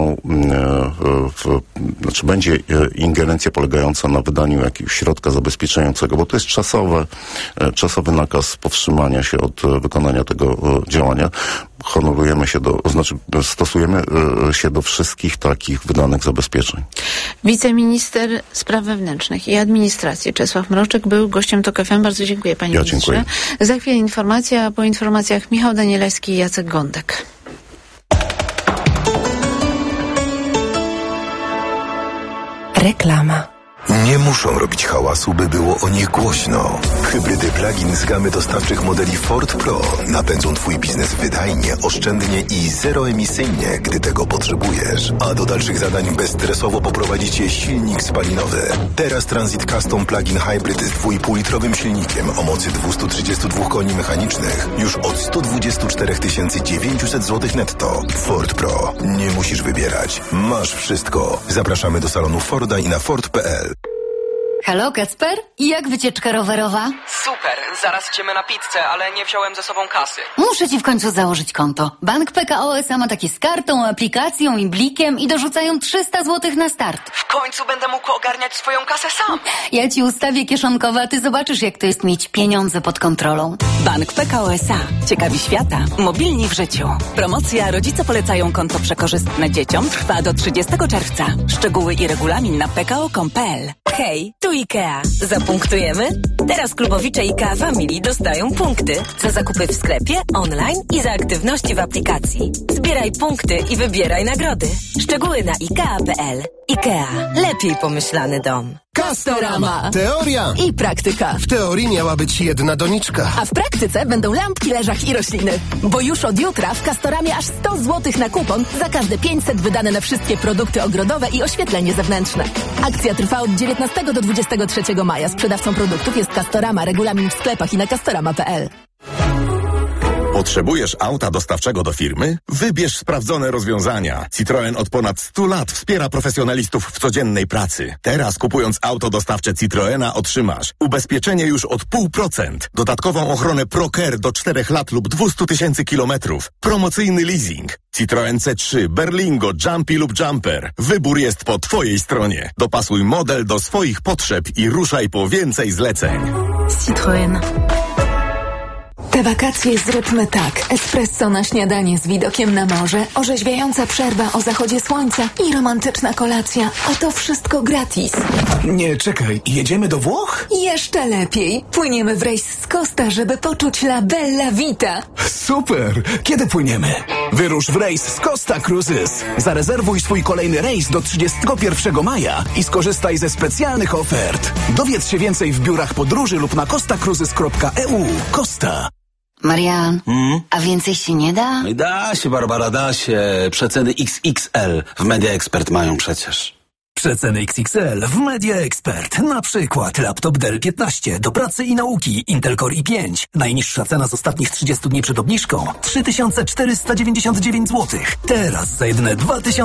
będzie ingerencja polegająca na wydaniu jakiegoś środka zabezpieczającego, bo to jest czasowy nakaz powstrzymania się od wykonania tego działania, stosujemy się do wszystkich takich wydanych zabezpieczeń. Wiceminister Spraw Wewnętrznych i Administracji Czesław Mroczek był gościem TOK FM. Bardzo dziękuję, panie ministrze. Dziękuję. Za chwilę informacja, a po informacjach Michał Danielewski i Jacek Gądek. Reklama. Nie muszą robić hałasu, by było o nich głośno. Hybrydy plug-in z gamy dostawczych modeli Ford Pro napędzą Twój biznes wydajnie, oszczędnie i zeroemisyjnie, gdy tego potrzebujesz. A do dalszych zadań bezstresowo poprowadzi Cię silnik spalinowy. Teraz Transit Custom Plug-in Hybrid z 2,5-litrowym silnikiem o mocy 232 koni mechanicznych już od 124 900 zł netto. Ford Pro. Nie musisz wybierać. Masz wszystko. Zapraszamy do salonu Forda i na Ford.pl. Halo, Kacper? Jak wycieczka rowerowa? Super, zaraz idziemy na pizzę, ale nie wziąłem ze sobą kasy. Muszę ci w końcu założyć konto. Bank PKO SA ma takie z kartą, aplikacją i blikiem i dorzucają 300 zł na start. W końcu będę mógł ogarniać swoją kasę sam. Ja ci ustawię kieszonkowe, a ty zobaczysz, jak to jest mieć pieniądze pod kontrolą. Bank PKO SA. Ciekawi świata. Mobilni w życiu. Promocja Rodzice polecają konto przekorzystne dzieciom trwa do 30 czerwca. Szczegóły i regulamin na pko.com.pl. Hej, tu IKEA. Zapunktujemy? Teraz klubowicze IKEA Family dostają punkty za zakupy w sklepie, online i za aktywności w aplikacji. Zbieraj punkty i wybieraj nagrody. Szczegóły na IKEA.pl. IKEA. Lepiej pomyślany dom. Castorama. Teoria i praktyka. W teorii miała być jedna doniczka. A w praktyce będą lampki, leżak i rośliny. Bo już od jutra w Castoramie aż 100 zł na kupon za każde 500 wydane na wszystkie produkty ogrodowe i oświetlenie zewnętrzne. Akcja trwa od 19 do 23 maja. Sprzedawcą produktów jest Castorama. Regulamin w sklepach i na castorama.pl. Potrzebujesz auta dostawczego do firmy? Wybierz sprawdzone rozwiązania. Citroen od ponad 100 lat wspiera profesjonalistów w codziennej pracy. Teraz kupując auto dostawcze Citroena otrzymasz ubezpieczenie już od 0,5%, dodatkową ochronę ProCare do 4 lat lub 200 000 kilometrów, promocyjny leasing. Citroen C3, Berlingo, Jumpy lub Jumper. Wybór jest po Twojej stronie. Dopasuj model do swoich potrzeb i ruszaj po więcej zleceń. Citroen. Te wakacje zróbmy tak. Espresso na śniadanie z widokiem na morze, orzeźwiająca przerwa o zachodzie słońca i romantyczna kolacja. A to wszystko gratis. Nie, czekaj, jedziemy do Włoch? Jeszcze lepiej. Płyniemy w rejs z Costa, żeby poczuć la bella vita. Super! Kiedy płyniemy? Wyrusz w rejs z Costa Cruises. Zarezerwuj swój kolejny rejs do 31 maja i skorzystaj ze specjalnych ofert. Dowiedz się więcej w biurach podróży lub na costacruises.eu. Costa. Marian, a więcej się nie da? Da się, Barbara, da się. Przeceny XXL w Media Expert mają przecież. Przeceny XXL w Media Expert. Na przykład laptop Dell 15 do pracy i nauki Intel Core i5. Najniższa cena z ostatnich 30 dni przed obniżką 3499 zł. Teraz za jedyne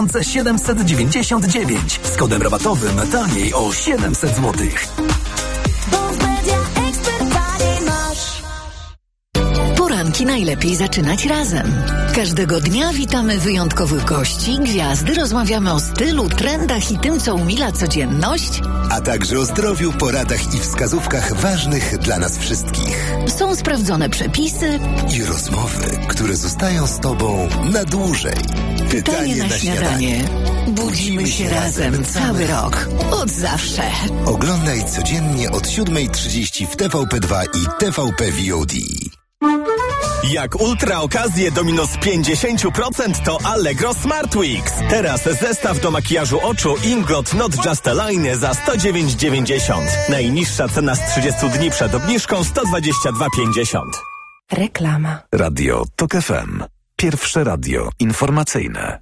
2799. Z kodem rabatowym taniej o 700 zł. Poranki najlepiej zaczynać razem. Każdego dnia witamy wyjątkowych gości, gwiazdy, rozmawiamy o stylu, trendach i tym, co umila codzienność. A także o zdrowiu, poradach i wskazówkach ważnych dla nas wszystkich. Są sprawdzone przepisy i rozmowy, które zostają z Tobą na dłużej. Pytanie na śniadanie. Budzimy się razem cały rok. Od zawsze. Oglądaj codziennie od 7:30 w TVP2 i TVP VOD. Jak ultra okazje do minus 50% to Allegro Smart Weeks. Teraz zestaw do makijażu oczu Inglot Not Just a Line za 109,90. Najniższa cena z 30 dni przed obniżką 122,50. Reklama. Radio TOK FM. Pierwsze radio informacyjne.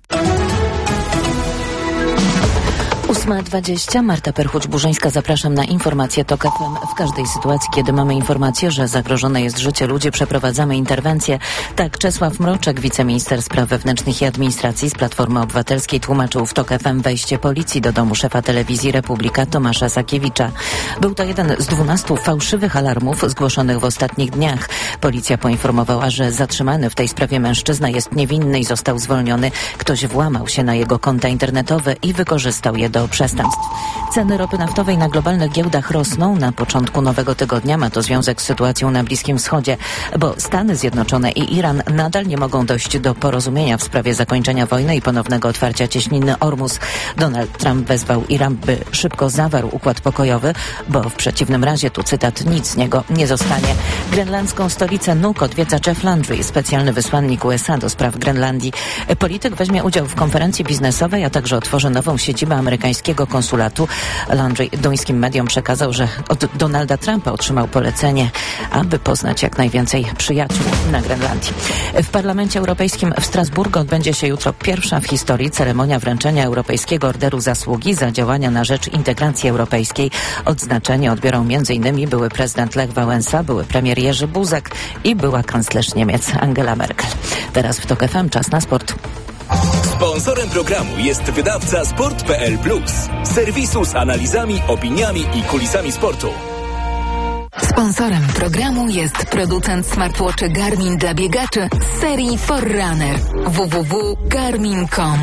8:20. Marta Perchuć-Burzyńska, zapraszam na informacje TOK FM. W każdej sytuacji, kiedy mamy informację, że zagrożone jest życie ludzi, przeprowadzamy interwencję. Tak Czesław Mroczek, wiceminister spraw wewnętrznych i administracji z Platformy Obywatelskiej, tłumaczył w TOK FM wejście policji do domu szefa telewizji Republika Tomasza Sakiewicza. Był to jeden z 12 fałszywych alarmów zgłoszonych w ostatnich dniach. Policja poinformowała, że zatrzymany w tej sprawie mężczyzna jest niewinny i został zwolniony. Ktoś włamał się na jego konta internetowe i wykorzystał je do przestępstw. Ceny ropy naftowej na globalnych giełdach rosną. Na początku nowego tygodnia ma to związek z sytuacją na Bliskim Wschodzie, bo Stany Zjednoczone i Iran nadal nie mogą dojść do porozumienia w sprawie zakończenia wojny i ponownego otwarcia cieśniny Ormus. Donald Trump wezwał Iran, by szybko zawarł układ pokojowy, bo w przeciwnym razie, tu cytat, nic z niego nie zostanie. Grenlandzką stolicę Nuuk odwiedza Jeff Landry, specjalny wysłannik USA do spraw Grenlandii. Polityk weźmie udział w konferencji biznesowej, a także otworzy nową siedzibę amerykańskiej amerykańskiego konsulatu. Landry duńskim mediom przekazał, że od Donalda Trumpa otrzymał polecenie, aby poznać jak najwięcej przyjaciół na Grenlandii. W Parlamencie Europejskim w Strasburgu odbędzie się jutro pierwsza w historii ceremonia wręczenia Europejskiego Orderu Zasługi za działania na rzecz integracji europejskiej. Odznaczenie odbiorą m.in. były prezydent Lech Wałęsa, były premier Jerzy Buzek i była kanclerz Niemiec Angela Merkel. Teraz w TOK FM czas na sport. Sponsorem programu jest wydawca Sport.pl Plus, serwisu z analizami, opiniami i kulisami sportu. Sponsorem programu jest producent smartwatchy Garmin dla biegaczy z serii Forerunner www.garmin.com.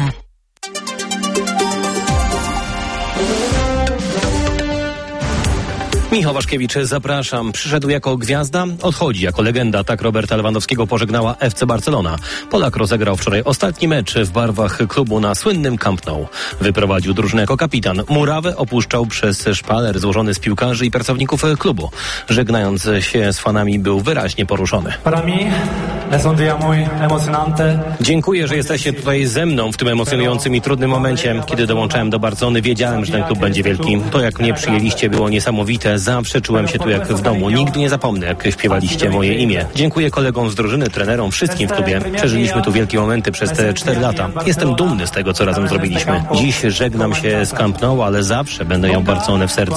Michał Waszkiewicz, zapraszam. Przyszedł jako gwiazda, odchodzi jako legenda. Tak Roberta Lewandowskiego pożegnała FC Barcelona. Polak rozegrał wczoraj ostatni mecz w barwach klubu na słynnym Camp Nou. Wyprowadził drużynę jako kapitan. Murawę opuszczał przez szpaler złożony z piłkarzy i pracowników klubu. Żegnając się z fanami, był wyraźnie poruszony. Dziękuję, że jesteście tutaj ze mną w tym emocjonującym i trudnym momencie. Kiedy dołączałem do Barcelony, wiedziałem, że ten klub będzie wielki. To, jak mnie przyjęliście, było niesamowite. Zawsze czułem się tu jak w domu. Nigdy nie zapomnę, jak śpiewaliście moje imię. Dziękuję kolegom z drużyny, trenerom, wszystkim w klubie. Przeżyliśmy tu wielkie momenty przez te 4 lata. Jestem dumny z tego, co razem zrobiliśmy. Dziś żegnam się z Camp Nou, ale zawsze będę miał Barcelonę w sercu.